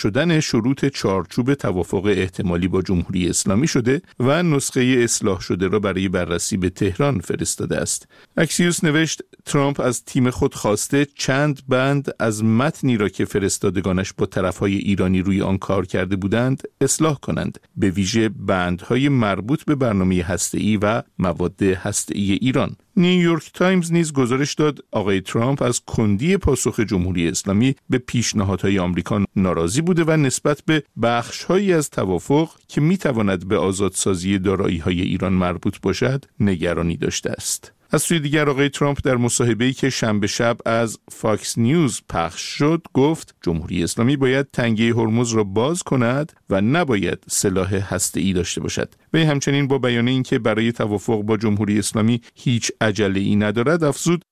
شدن شروط چارچوب توافق احتمالی با جمهوری اسلامی شده و نسخه اصلاح شده را برای بررسی به تهران فرستاده است. اکسیوس نوشت ترامپ از تیم خود خواسته چند بند از متنی را که فرستادگانش با طرفهای ایرانی روی آن کار کرده بودند اصلاح کنند، به ویژه بندهای مربوط به برنامه هسته‌ای و مواد هسته‌ای ایران. نیویورک تایمز نیز گزارش داد آقای ترامپ از کندی پاسخ جمهوری اسلامی به پیشنهادهای آمریکا ناراضی بوده و نسبت به بخش‌هایی از توافق که می‌تواند به آزادسازی دارایی‌های ایران مربوط باشد نگرانی داشته است. از سوی دیگر آقای ترامپ در مصاحبه‌ای که شنبه شب از فاکس نیوز پخش شد گفت جمهوری اسلامی باید تنگه هرمز را باز کند و نباید سلاح هسته‌ای داشته باشد. وی همچنین با بیان اینکه برای توافق با جمهوری اسلامی هیچ عجله‌ای ندارد افزود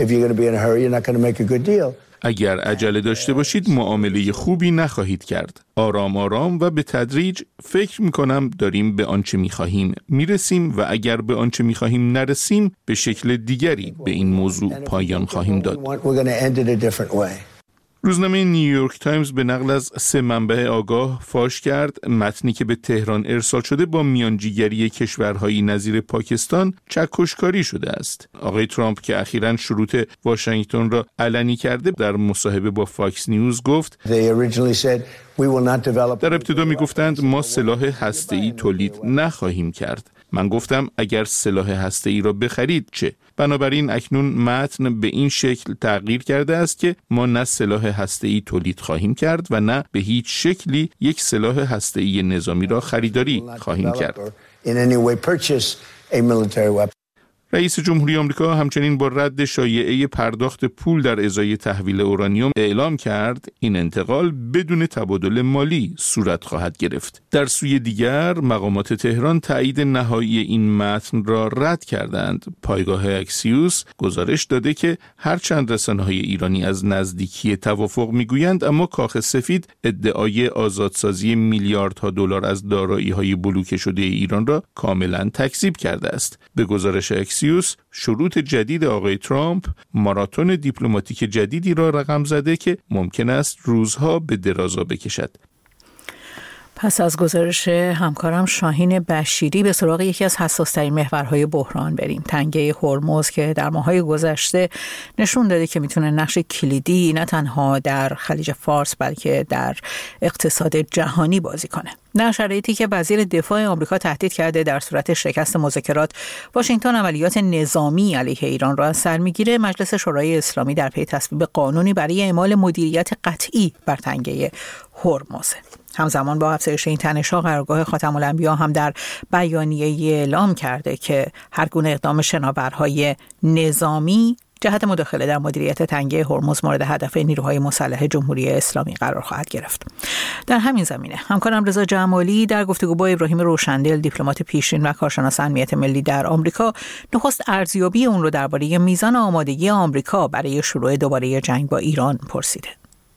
اگر عجله داشته باشید معامله خوبی نخواهید کرد. آرام آرام و به تدریج فکر می‌کنم داریم به آنچه می‌خواهیم میرسیم و اگر به آنچه می‌خواهیم نرسیم به شکل دیگری به این موضوع پایان خواهیم داد. روزنامه نیویورک تایمز به نقل از 3 منبع آگاه فاش کرد متنی که به تهران ارسال شده با میانجیگری کشورهای نظیر پاکستان چکشکاری شده است. آقای ترامپ که اخیراً شروط واشنگتن را علنی کرده در مصاحبه با فاکس نیوز گفت در ابتدا می گفتند ما سلاح هسته‌ای تولید نخواهیم کرد. من گفتم اگر سلاح هسته‌ای را بخرید چه؟ بنابراین اکنون متن به این شکل تغییر کرده است که ما نه سلاح هسته‌ای تولید خواهیم کرد و نه به هیچ شکلی یک سلاح هسته‌ای نظامی را خریداری خواهیم کرد. رئیس جمهوری آمریکا همچنین با رد شایعه پرداخت پول در ازای تحویل اورانیوم اعلام کرد این انتقال بدون تبادل مالی صورت خواهد گرفت. در سوی دیگر مقامات تهران تایید نهایی این متن را رد کردند. پایگاه اکسیوس گزارش داده که هرچند رسانه‌های ایرانی از نزدیکی توافق میگویند اما کاخ سفید ادعای آزادسازی میلیاردها دلار از دارایی‌های بلوکه شده ایران را کاملا تکذیب کرده است. به گزارش اکسیوس شروط جدید آقای ترامپ ماراتون دیپلماتیک جدیدی را رقم زده که ممکن است روزها به درازا بکشد. پس از گزارش همکارم شاهین بشیری به سراغ یکی از حساس‌ترین محورهای بحران بریم. تنگه هرمز که در ماه‌های گذشته نشون داده که میتونه نقش کلیدی نه تنها در خلیج فارس بلکه در اقتصاد جهانی بازی کنه. در شرایطی که وزیر دفاع آمریکا تهدید کرده در صورت شکست مذاکرات واشنگتن عملیات نظامی علیه ایران را از سر میگیره، مجلس شورای اسلامی در پی تصویب قانونی برای اعمال مدیریت قطعی بر تنگه هرمز. همزمان با افزایش این تنش‌ها قرارگاه خاتم الانبیا هم در بیانیه‌ای اعلام کرده که هر گونه اقدام شناورهای نظامی جهت مداخله در مدیریت تنگه هرمز مورد هدف نیروهای مسلح جمهوری اسلامی قرار خواهد گرفت. در همین زمینه همکارم رضا جمالی در گفتگو با ابراهیم روشندل دیپلمات پیشین و کارشناس امنیت ملی در آمریکا نخست ارزیابی اون رو درباره میزان آمادگی آمریکا برای شروع دوباره جنگ با ایران پرسیده.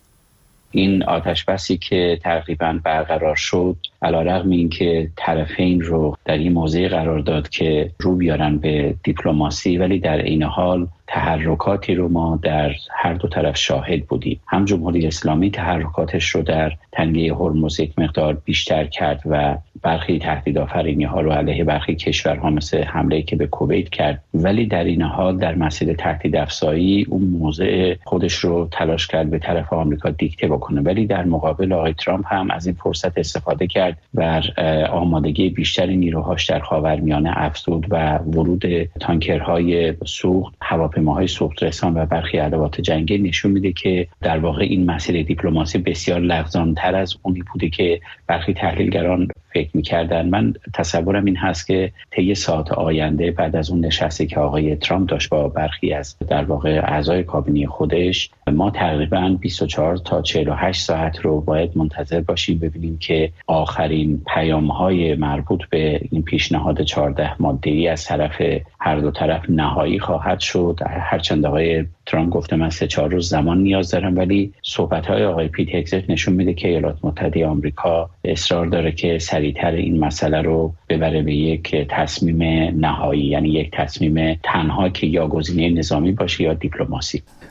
این آتش‌بسی که تقریباً برقرار شد علیرغم اینکه طرفین رو در این موضع قرار داد که رو بیارن به دیپلماسی، ولی در این حال تحرکاتی رو ما در هر دو طرف شاهد بودیم. هم جمهوری اسلامی تحرکاتش رو در تنگه هرمز یک مقدار بیشتر کرد و برخی تهدیدآفرینی ها رو علیه برخی کشورها مثل حمله‌ای که به کویت کرد، ولی در این حال در مسیر تهدید افزایی اون موضع خودش رو تلاش کرد به طرف آمریکا دیکته بکنه، ولی در مقابل آقای ترامپ هم از این فرصت استفاده کرد و آمادگی بیشتری نیروهاش در خاورمیانه افزود و ورود تانکرهای سوخت، هواپیماهای سوخت رسان و برخی ادوات جنگی نشون میده که در واقع این مسیر دیپلماسی بسیار لغزان‌تر از اونی بوده که برخی تحلیلگران فکر می‌کردن. من تصورم این هست که طی ساعات آینده بعد از اون نشستی که آقای ترامپ داشت با برخی از در واقع اعضای کابینه خودش، ما تقریباً 24 تا 48 ساعت رو باید منتظر باشیم ببینیم که آخرین پیام‌های مربوط به این پیشنهاد 14 ماده‌ای از طرف هر دو طرف نهایی خواهد شد. هرچند آقای ترامپ گفته من 3-4 روز زمان نیاز دارم، ولی صحبت‌های آقای پیت هگزت نشون میده که ایالات متحده آمریکا اصرار داره که سریعتر این مسئله رو ببره به یک تصمیم نهایی، یعنی یک تصمیم تنها که یا گزینه نظامی باشه یا دیپلماسی.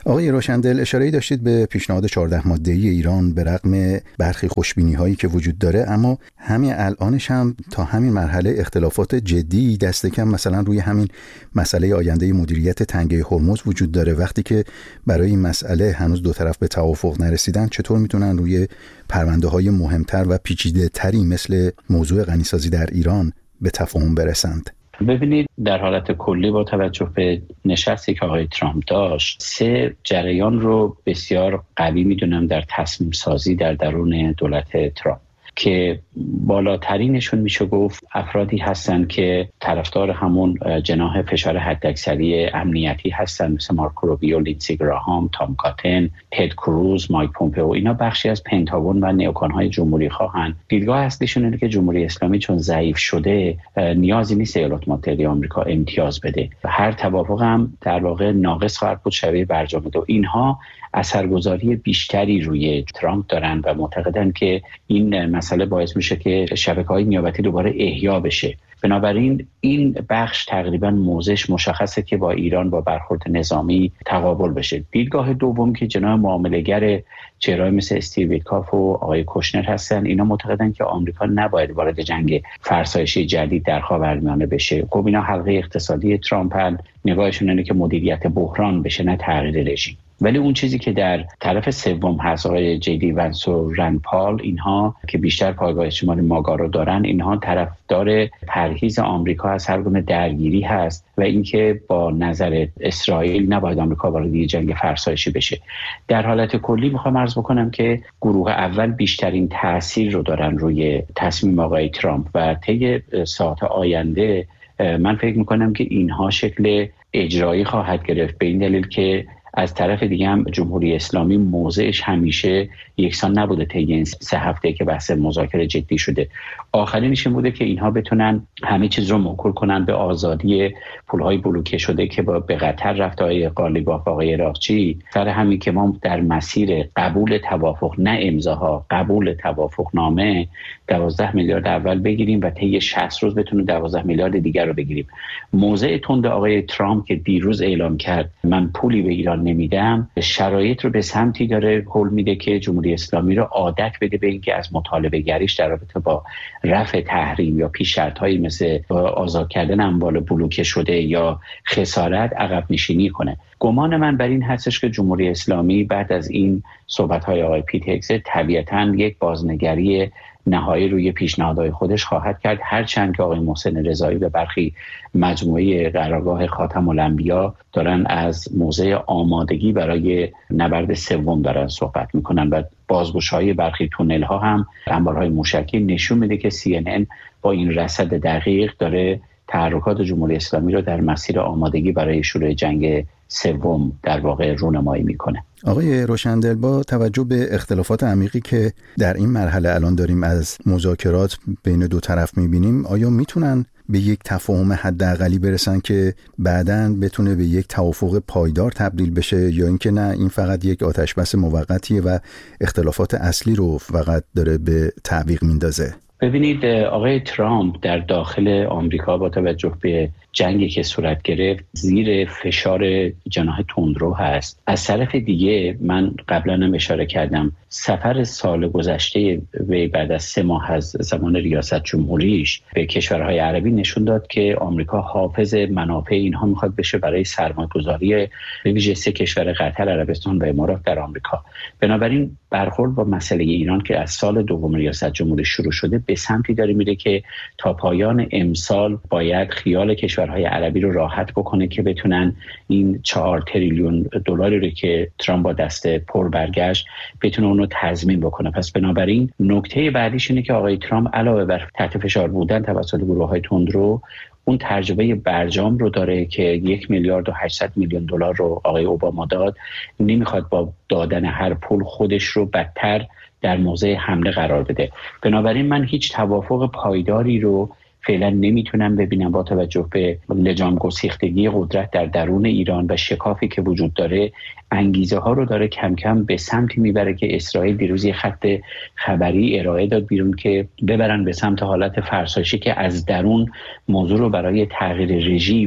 آقای روشندل، اشاره‌ای داشتید به پیشنهاد 14 ماده‌ای ایران به رغم برخی خوشبینی‌هایی که وجود داره، اما همین الانش هم تا همین مرحله اختلافات جدی دست کم مثلا روی همین مسئله آینده مدیریت تنگه هرمز وجود داره. وقتی که برای این مسئله هنوز دو طرف به توافق نرسیدن، چطور میتونن روی پرونده‌های مهمتر و پیچیده‌تری مثل موضوع غنیسازی در ایران به تفاهم برسند؟ ببینید، در حالت کلی با توجه به نشستی که آقای ترامپ داشت، 3 جریان رو بسیار قوی میدونم در تصمیم سازی در درون دولت ترامپ که بالاترینشون میشه گفت افرادی هستن که طرفدار همون جناح فشار حداکثری امنیتی هستن، مثل مارکو روبیو، لینسی گراهام، تام کاتن، تد کروز، مایک پومپئو. اینا بخشی از پنتاگون و نیوکان‌های جمهوری خواهن. دیدگاه اصلیشون اینه که جمهوری اسلامی چون ضعیف شده نیازی نیست ایالات متحده آمریکا امتیاز بده. هر توافق هم در واقع ناقص خواهد بود، شبیه برجام دو. اینها اثرگذاری بیشتری روی ترامپ دارن و معتقدن که این مسئله باعث میشه که شبکه‌های نیابتی دوباره احیا بشه. بنابراین این بخش تقریبا موضعش مشخصه که با ایران با برخورد نظامی تقابل بشه. دیدگاه دوم که جناح معامله‌گر چهره‌ای مثل استیو ویتکاف و آقای کوشنر هستن، اینا معتقدن که آمریکا نباید وارد جنگ فرسایشی جدید در خاورمیانه بشه. خب اینا حلقه اقتصادی ترامپن، نگاهشون اینه که مدیریت بحران بشه نه تغییر رژیم. ولی اون چیزی که در طرف سوم هست، آقای جی دی ونس و رند پال، اینها که بیشتر پایگاه اجتماعی ماگا رو دارن، اینها طرفدار پرهیز آمریکا از هر گونه درگیری هست و اینکه با نظر اسرائیل نباید آمریکا وارد جنگ فرسایشی بشه. در حالت کلی میخوام عرض بکنم که گروه اول بیشترین تاثیر رو دارن روی تصمیم آقای ترامپ و طی ساعات آینده من فکر میکنم که اینها شکل اجرایی خواهد گرفت، به این دلیل که از طرف دیگه هم جمهوری اسلامی موضعش همیشه یکسان نبوده طی این 3 هفته که بحث مذاکره جدی شده. آخرینش این بوده که اینها بتونن همه چیز رو موکول کنن به آزادی پولهای بلوکه شده که به قطر رفت آقای قالیباف، آقای عراقچی. سر همین که ما در مسیر قبول توافق، نه امضاها، قبول توافق نامه 12 میلیارد اول بگیریم و طی 60 روز بتونیم 12 میلیارد دیگر رو بگیریم. موضع تند آقای ترامپ که دیروز اعلام کرد من پولی به ایران نمیدم، شرایط رو به سمتی داره هول میده که جمهوری اسلامی رو عادت بده به اینکه از مطالبه گریش در رابطه با رفع تحریم یا پیش شرط‌هایی مثل آزاد کردن اموال بلوکه شده یا خسارت عقب نشینی کنه. گمان من بر این هستش که جمهوری اسلامی بعد از این صحبت‌های آقای پیت هگزت طبیعتاً یک بازنگری نهایی روی پیشنهادهای خودش خواهد کرد، هرچند که آقای محسن رضایی و برخی مجموعه قرارگاه خاتم الانبیا دارن از موضع آمادگی برای نبرد سوم دارن صحبت میکنن و بازگشایی برخی تونل ها هم انبارهای موشکی نشون میده که CNN با این رصد دقیق داره تحرکات جمهوری اسلامی رو در مسیر آمادگی برای شروع جنگ سوم در واقع رونمایی میکنه. آقای روشندل، با توجه به اختلافات عمیقی که در این مرحله الان داریم از مذاکرات بین دو طرف میبینیم، آیا میتونن به یک تفاهم حداقلی برسن که بعداً بتونه به یک توافق پایدار تبدیل بشه، یا اینکه نه این فقط یک آتشبس موقتیه و اختلافات اصلی رو فقط داره به تعویق میندازه؟ ببینید، آقای ترامپ در داخل آمریکا با توجه به جنگی که صورت گرفت زیر فشار جناح تندرو هست. از طرف دیگه من قبلا هم اشاره کردم سفر سال گذشته وی بعد از 3 ماه از زمان ریاست جمهوریش به کشورهای عربی نشون داد که آمریکا حافظ منافع اینها میخواد بشه برای سرمایه‌گذاری به ویژه 3 کشور قطر، عربستان و امارات در آمریکا. بنابراین برخورد با مسئله ایران که از سال دوم ریاست جمهوری شروع شده به سمتی داره میره که تا پایان امسال باید خیال کشورهای عربی رو راحت بکنه که بتونن این 4 تریلیون دلاری رو که ترامپ با دست پر برگشت بتونه اونو تضمین بکنه. پس بنابراین نکته بعدیش اینه که آقای ترامپ علاوه بر تحت فشار بودن توسط گروه‌های تندرو، اون تجربه برجام رو داره که 1 میلیارد و 800 میلیون دلار رو آقای اوباما داد. نمیخواد با دادن هر پول خودش رو بدتر در موضع حمله قرار بده. بنابراین من هیچ توافق پایداری رو فعلا نمیتونم ببینم با توجه به لجام گسیختگی قدرت در درون ایران و شکافی که وجود داره. انگیزه ها رو داره کم کم به سمتی میبره که اسرائیل دیروز یه خط خبری ارائه داد بیرون که ببرن به سمت حالت فرسایشی که از درون موضوع رو برای تغییر رژیم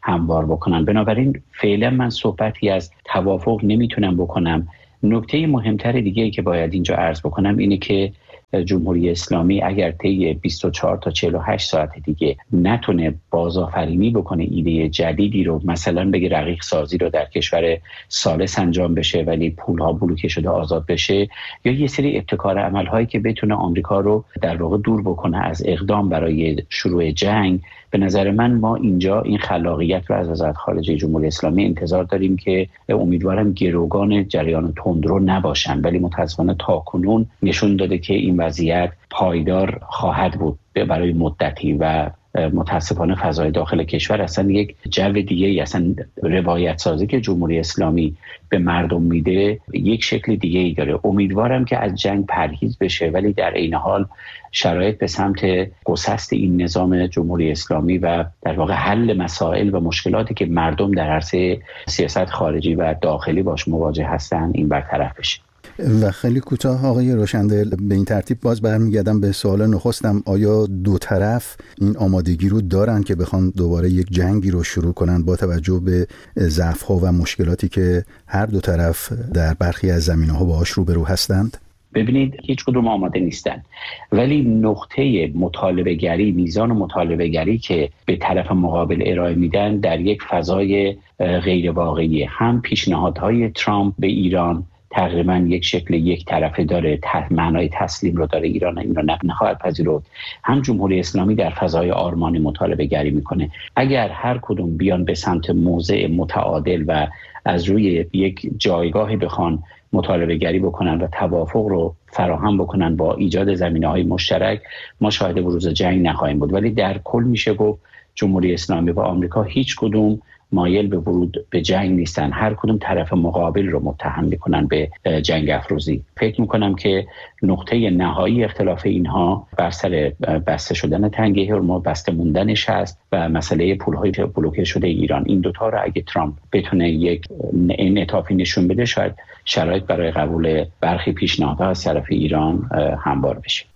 هموار بکنن. بنابراین فعلا من صحبتی از توافق نمیتونم بکنم. نکته مهمتر دیگه‌ای که باید اینجا عرض بکنم اینه که جمهوری اسلامی اگر طی 24 تا 48 ساعت دیگه نتونه بازآفرینی بکنه، ایده جدیدی رو مثلا بگه رقیق سازی رو در کشور ثالث انجام بشه ولی پولها بلوکه شده آزاد بشه، یا یه سری ابتکار عملهایی که بتونه آمریکا رو در واقع دور بکنه از اقدام برای شروع جنگ، به نظر من ما اینجا این خلاقیت رو از وزارت خارجه جمهوری اسلامی انتظار داریم که امیدوارم گروگان جریان تندرو نباشن، ولی متاسفانه تاکنون نشون داده که این وضعیت پایدار خواهد بود برای مدتی و متاسفانه فضای داخل کشور اصلا یک جو دیگه، اصلا روایت سازی که جمهوری اسلامی به مردم میده یک شکل دیگه ای داره. امیدوارم که از جنگ پرهیز بشه ولی در عین حال شرایط به سمت گسست این نظام جمهوری اسلامی و در واقع حل مسائل و مشکلاتی که مردم در عرصه سیاست خارجی و داخلی باش مواجه هستن این برطرف بشه. و خیلی کوتاه آقای روشندل، به این ترتیب باز برمیگردم به سوال نخستم، آیا دو طرف این آمادگی رو دارن که بخوان دوباره یک جنگی رو شروع کنن با توجه به ضعف‌ها و مشکلاتی که هر دو طرف در برخی از زمینه‌ها باهاش روبرو هستند؟ ببینید هیچ کدوم آماده نیستن، ولی نقطه مطالبه گری، میزان مطالبه گری که به طرف مقابل ارائه میدن در یک فضای غیر واقعی. هم پیشنهادهای ترامپ به ایران تقریبا یک شکل یک طرفه داره، معنای تسلیم رو داره، ایران این رو نخواهد پذیرفت. هم جمهوری اسلامی در فضای آرمانی مطالبه گری میکنه. اگر هر کدوم بیان به سمت موضع متعادل و از روی یک جایگاهی بخوان مطالبه گری بکنن و توافق رو فراهم بکنن با ایجاد زمینه‌های مشترک، ما شاهد بروز جنگ نخواهیم بود. ولی در کل میشه گفت جمهوری اسلامی و آمریکا هیچ کدوم مایل به ورود به جنگ نیستن، هر کدوم طرف مقابل رو متهم میکنن به جنگ افروزی. فکر میکنم که نقطه نهایی اختلاف اینها بر سر بسته شدن تنگه هرمز، بسته موندنش هست و مسئله پولهای بلوکه شده ایران. این دوتا رو اگه ترامپ بتونه یک انعطافی نشون بده، شاید شرایط برای قبول برخی پیشنهادها از طرف ایران هموار بشه.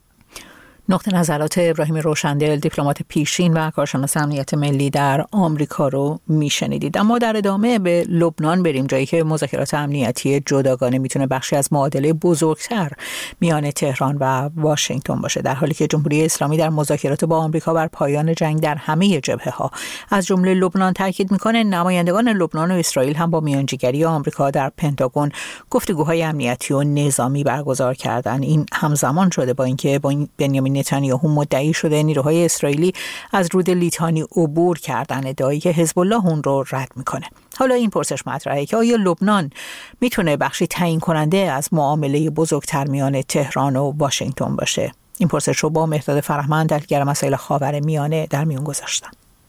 نقطه نظرات ابراهیم روشندل، دیپلمات پیشین و کارشناس امنیت ملی در آمریکا رو میشنیدید. اما در ادامه به لبنان بریم، جایی که مذاکرات امنیتی جداگانه میتونه بخشی از معادله بزرگتر میان تهران و واشنگتن باشه، در حالی که جمهوری اسلامی در مذاکرات با آمریکا بر پایان جنگ در همه جبهه‌ها از جمله لبنان تاکید میکنه. نمایندگان لبنان و اسرائیل هم با میانجیگری آمریکا در پنتاگون گفتگوهای امنیتی و نظامی برگزار کردن. این همزمان شده با اینکه بنیامین نتانیاهو مدعی شده نیروهای اسرائیلی از رود لیتانی عبور کردن، ادعایی که حزب الله اون رو رد میکنه. حالا این پرسش مطرحه که آیا لبنان میتونه بخشی تعیین کننده از معامله بزرگتر میان تهران و واشنگتن باشه؟ این پرسش رو با مهداد فرهمند درگیر مسائل خاورمیانه در میون گذاشتم.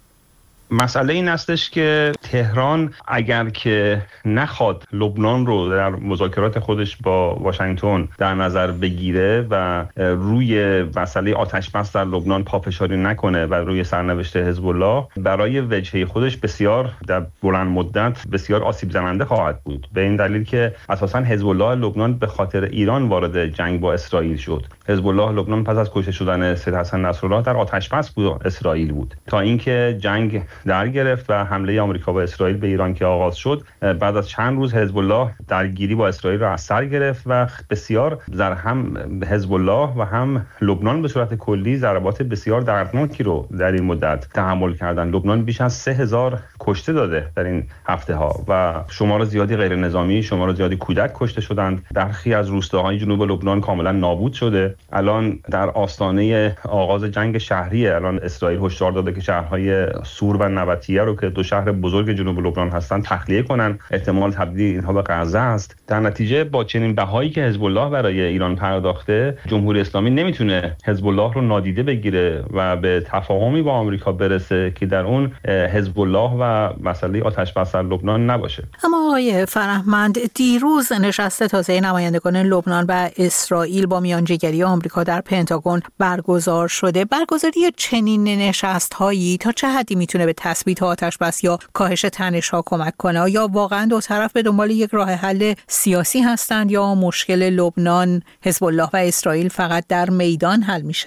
مسئله این هستش که تهران اگر که نخواد لبنان رو در مذاکرات خودش با واشنگتن در نظر بگیره و روی مسئله آتش بس در لبنان پافشاری نکنه و روی سرنوشت حزب الله، برای وجهه خودش بسیار در بلند مدت بسیار آسیب زننده خواهد بود. به این دلیل که اساساً حزب الله لبنان به خاطر ایران وارد جنگ با اسرائیل شد. حزب الله لبنان پس از کشته شدن سید حسن نصرالله در آتش بس بود اسرائیل بود، تا اینکه جنگ در گرفت و حمله آمریکا و اسرائیل به ایران که آغاز شد. بعد از چند روز حزب الله درگیری با اسرائیل را از سر گرفت و بسیار در هم حزب الله و هم لبنان به صورت کلی ضربات بسیار دردناکی رو در این مدت تحمل کردن. لبنان بیش از 3000 کشته داده در این هفته ها و شمار زیادی غیر نظامی، شمار زیادی کودک کشته شدند. برخی از روستاهای جنوب لبنان کاملا نابود شده. الان در آستانه آغاز جنگ شهری، الان اسرائیل هشدار داده که شهرهای سور و نبطیه رو که دو شهر بزرگ جنوب لبنان هستن تخلیه کنن. احتمال تبدیل اینها به غزه است. در نتیجه با چنین بهایی که حزب الله برای ایران پرداخته، جمهوری اسلامی نمیتونه حزب الله رو نادیده بگیره و به تفاهمی با آمریکا برسه که در اون حزب الله و مسئله آتش بس در لبنان نباشه. اما آقای فرهمند، دیروز نشست تازه نمایندگان لبنان و اسرائیل با میانجیگری آمریکا در پنتاگون برگزار شده. برگزاری چنین نشست‌هایی تا چه حدی میتونه به تثبیت آتش بس یا کاهش تنش‌ها کمک کنه؟ یا واقعا دو طرف به دنبال یک راه حل سیاسی هستند یا مشکل لبنان، حزب الله و اسرائیل فقط در میدان حل میشه؟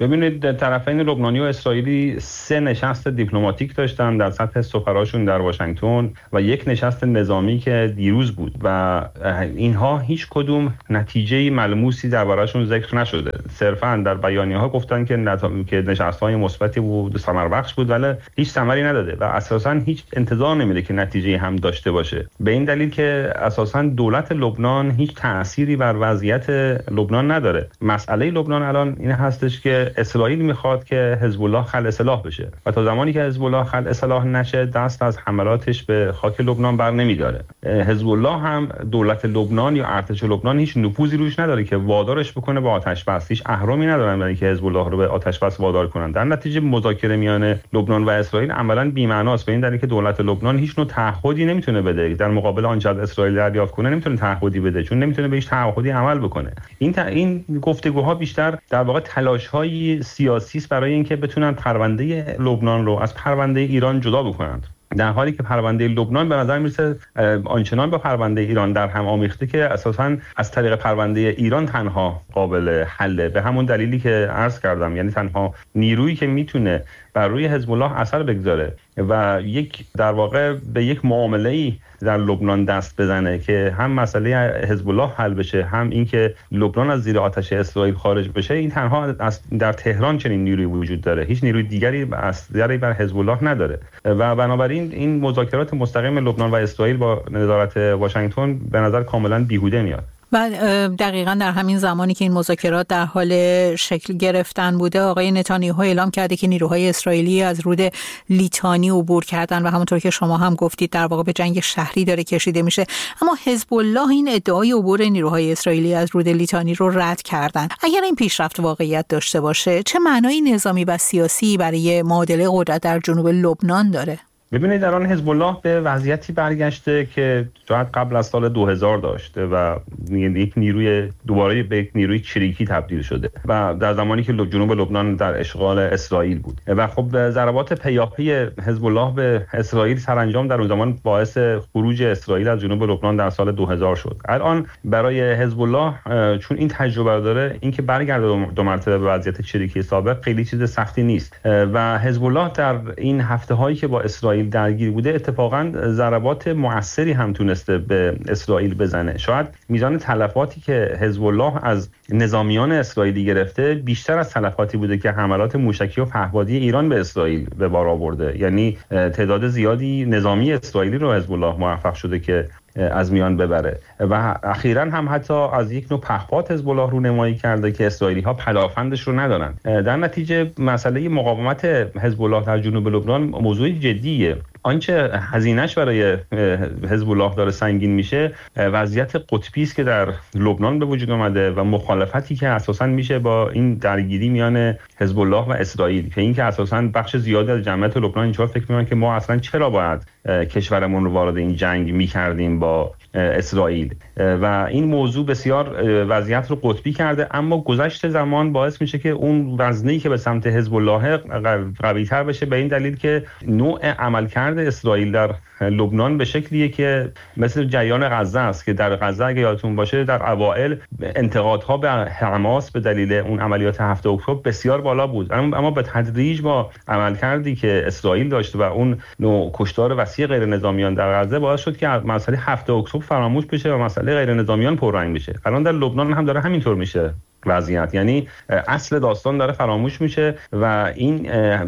ببینید طرفین لبنانی و اسرائیلی 3 نشست دیپلماتیک داشتن در سطح سفراشون در واشنگتن و 1 نشست نظامی که دیروز بود و اینها هیچ کدوم نتیجه ملموسی درباره‌شون ذکر نشده. صرفاً در بیانیه‌ها گفتن که نشست‌های مثبتی بود، ثمربخش بود، ولی هیچ ثمری نداده و اساساً هیچ انتظار نمیده که نتیجه هم داشته باشه. به این دلیل که اساساً دولت لبنان هیچ تأثیری بر وضعیت لبنان نداره. مسئله لبنان الان این هستش که اسرائیل میخواد که حزب الله خلع سلاح بشه و تا زمانی که حزب الله خلع سلاح نشه دست از حملاتش به خاک لبنان بر نمیداره. حزب الله هم دولت لبنان یا ارتش لبنان هیچ نفوذی روش نداره که وادارش بکنه به آتش بس. هیچ اهرامی ندارن برای اینکه حزب الله رو به آتش بس وادار کنن. در نتیجه مذاکره میان لبنان و اسرائیل عملاً بی‌معناست، به این دلیل که دولت لبنان هیچ نوع تعهدی نمیتونه بده در مقابل آنچه از اسرائیل دریافت کنه. نمیتونه تعهدی بده چون نمیتونه به هیچ تعهدی عمل بکنه. این گفتگوها بیشتر در واقع تلاش‌های سیاسی است برای اینکه بتونن پرونده لبنان رو از پرونده ایران جدا بکنند، در حالی که پرونده لبنان به نظر میرسه آنچنان با پرونده ایران در هم آمیخته که اساساً از طریق پرونده ایران تنها قابل حله، به همون دلیلی که عرض کردم، یعنی تنها نیرویی که میتونه بر روی حزب الله اثر بگذاره و در واقع به یک معامله‌ای در لبنان دست بزنه که هم مسئله حزب الله حل بشه، هم اینکه لبنان از زیر آتش اسرائیل خارج بشه، این تنها در تهران چنین نیرویی وجود داره. هیچ نیروی دیگری اثری بر حزب الله نداره و بنابراین این مذاکرات مستقیم لبنان و اسرائیل با نظارت واشنگتن به نظر کاملا بیهوده میاد. و دقیقاً در همین زمانی که این مذاکرات در حال شکل گرفتن بوده، آقای نتانیاهو اعلام کرده که نیروهای اسرائیلی از رود لیتانی عبور کردن و همونطور که شما هم گفتید در واقع به جنگ شهری داره کشیده میشه. اما حزب الله این ادعای عبور نیروهای اسرائیلی از رود لیتانی رو رد کردن. اگر این پیشرفت واقعیت داشته باشه، چه معنای نظامی و سیاسی برای معادله قدرت در جنوب لبنان داره؟ ببینید در آن حزب الله به وضعیتی برگشته که شاید قبل از سال 2000 داشته و یک نیروی دوباره به یک نیروی چریکی تبدیل شده و در زمانی که جنوب لبنان در اشغال اسرائیل بود و خب ضربات پیاپی حزب الله به اسرائیل سرانجام در اون زمان باعث خروج اسرائیل از جنوب لبنان در سال 2000 شد. الان برای حزب الله چون این تجربه داره، اینکه برگرده 2 مرتبه به وضعیت چریکی سابق خیلی چیز سختی نیست و حزب الله در این هفته هایی که با اسرائیل درگیر بوده اتفاقاً ضربات مؤثری هم تونسته به اسرائیل بزنه. شاید میزان تلفاتی که حزب الله از نظامیان اسرائیلی گرفته بیشتر از تلفاتی بوده که حملات موشکی و پهپادی ایران به اسرائیل به بار آورده. یعنی تعداد زیادی نظامی اسرائیلی رو حزب الله موفق شده که از میان ببره و اخیراً هم حتی از یک نوع پهپاد حزب الله رو نمایی کرده که اسرائیلی‌ها پدافندش رو ندارن. در نتیجه مسئله مقاومت حزب الله در جنوب لبنان موضوع جدیه. آنچه هزینه‌اش برای حزب الله داره سنگین میشه وضعیت قطبی است که در لبنان به وجود اومده و مخالفتی که اساساً میشه با این درگیری میان حزب الله و اسرائیل، که این که اساساً بخش زیادی از جمعیت لبنان اینجا فکر می‌کنن که ما اصلاً چرا باید کشورمون رو وارد این جنگ می‌کردیم با اسرائیل و این موضوع بسیار وضعیت رو قطبی کرده. اما گذشت زمان باعث میشه که اون وزنه‌ای که به سمت حزب الله قوی‌تر بشه، به این دلیل که نوع عملکرد اسرائیل در لبنان به شکلیه که مثل جریان غزه است که در غزه اگه یادتون باشه در اوایل انتقادها به حماس به دلیل اون عملیات 7 اکتبر بسیار بالا بود، اما به تدریج با عملکردی که اسرائیل داشت و اون نوع کشتار وسیع غیر نظامیان در غزه باعث شد که مسئله 7 اکتبر فراموش بشه و مسئله غیر نظامیان پررنگ بشه. الان در لبنان هم داره همینطور میشه وضعیت، یعنی اصل داستان داره فراموش میشه و این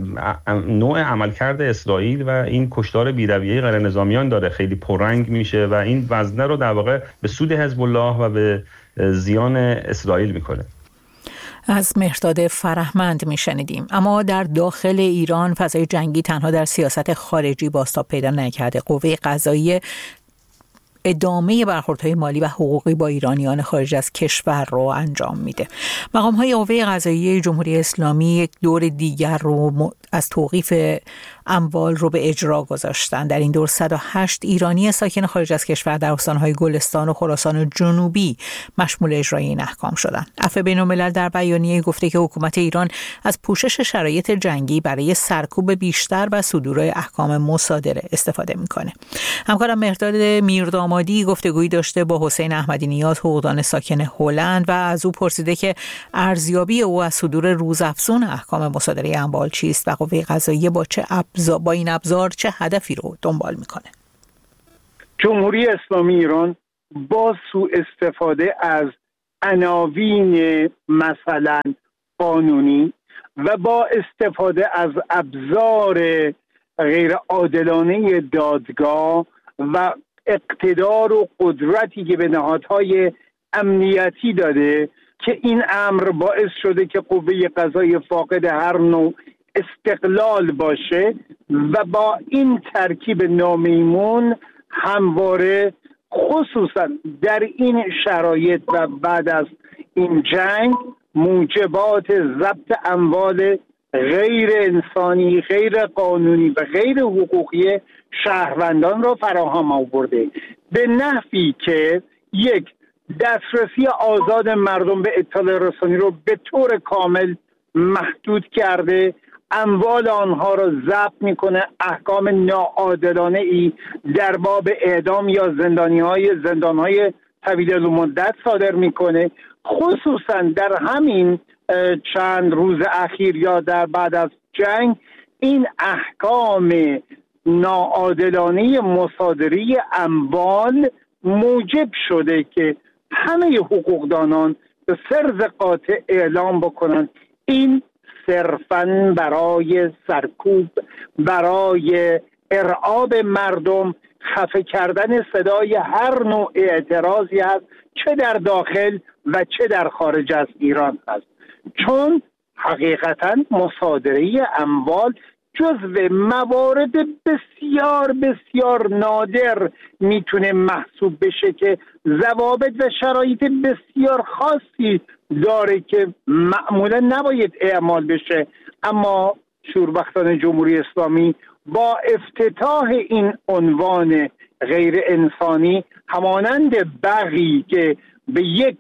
نوع عملکرد اسرائیل و این کشتار بی‌رویه غیر نظامیان داره خیلی پررنگ میشه و این وزنه رو در واقع به سود حزب الله و به زیان اسرائیل میکنه. از مهرداد فرهمند میشنیدیم. اما در داخل ایران فضای جنگی تنها در سیاست خارجی بازتاب پیدا نکرده. قوه قضاییه ادامه برخوردهای مالی و حقوقی با ایرانیان خارج از کشور رو انجام میده. مقام‌های قوه قضاییه جمهوری اسلامی یک دور دیگر رو از توقیف اموال رو به اجرا گذاشتن. در این دور 108 ایرانی ساکن خارج از کشور در استان‌های گلستان و خراسان جنوبی مشمول اجرای این احکام شدند. عفو بین‌الملل در بیانیه گفته که حکومت ایران از پوشش شرایط جنگی برای سرکوب بیشتر و صدور احکام مصادره استفاده میکنه. همکارم مهرداد میرداماد حمادی گفتگویی داشته با حسین احمدی نیاز، حقوقدان ساکن هلند، و از او پرسیده که ارزیابی او از صدور روزافزون احکام مصادره اموال چیست و قوه قضاییه با این ابزار چه هدفی رو دنبال میکنه. جمهوری اسلامی ایران با سوء استفاده از عناوین مثلا قانونی و با استفاده از ابزار غیر عادلانه دادگاه و اقتدار و قدرتی که به نهادهای امنیتی داده که این امر باعث شده که قوه قضاییه فاقد هر نوع استقلال باشه و با این ترکیب نامیمون همواره خصوصا در این شرایط و بعد از این جنگ موجبات ضبط اموال غیر انسانی، غیر قانونی و غیر حقوقی شهروندان را فراهم آورده، به نحوی که یک، دسترسی آزاد مردم به اطلاع رسانی رو به طور کامل محدود کرده، اموال آنها را ضبط میکنه، احکام ناعادلانه ای در باب اعدام یا زندانهای طویل المدت صادر میکنه. خصوصا در همین چند روز اخیر یا در بعد از جنگ این احکام ناعادلانه مصادره اموال موجب شده که همه حقوقدانان به سرز قاطع اعلام بکنن این صرفاً برای سرکوب، برای ارعاب مردم، خفه کردن صدای هر نوع اعتراضی هست، چه در داخل و چه در خارج از ایران هست. چون حقیقتاً مصادره اموال جزو موارد بسیار بسیار نادر میتونه محسوب بشه که ضوابط و شرایط بسیار خاصی داره که معمولا نباید اعمال بشه. اما شوربختان جمهوری اسلامی با افتتاح این عنوان غیر انسانی همانند بغی که به یک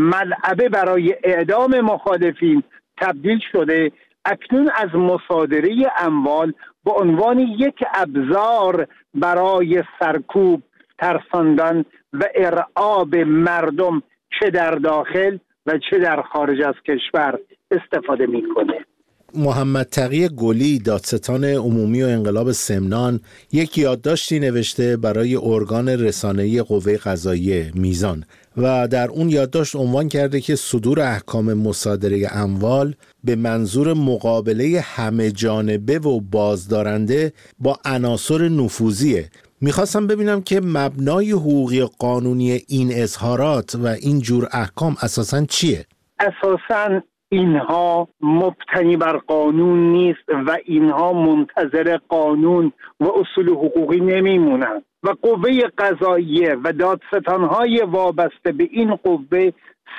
ملعبه برای اعدام مخالفین تبدیل شده، اکنون از مصادره اموال به عنوان یک ابزار برای سرکوب، ترساندن و ارعاب مردم چه در داخل و چه در خارج از کشور استفاده میکنه. محمد تقی گلی، دادستان عمومی و انقلاب سمنان، یک یادداشتی نوشته برای ارگان رسانه‌ای قوه قضاییه میزان و در اون یادداشت عنوان کرده که صدور احکام مصادره اموال به منظور مقابله همه جانبه و بازدارنده با عناصر نفوذیه. میخواستم ببینم که مبنای حقوقی قانونی این اظهارات و این جور احکام اساساً چیه؟ اساساً اینها مبتنی بر قانون نیست و اینها منتظر قانون و اصول حقوقی نمیمونند و قوه قضاییه و دادستانهای وابسته به این قوه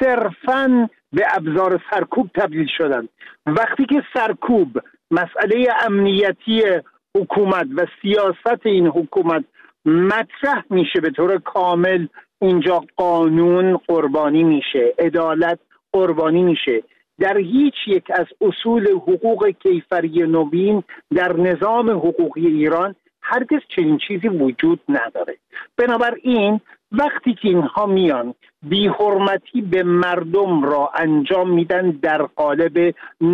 صرفاً به ابزار سرکوب تبدیل شدند. وقتی که سرکوب مسئله امنیتی حکومت و سیاست این حکومت مطرح میشه به طور کامل، اینجا قانون قربانی میشه، عدالت قربانی میشه. در هیچ یک از اصول حقوق کیفری نوین در نظام حقوقی ایران هرگز چنین چیزی وجود نداره. بنابراین وقتی که اینها میان بی‌حرمتی به مردم را انجام میدن در قالب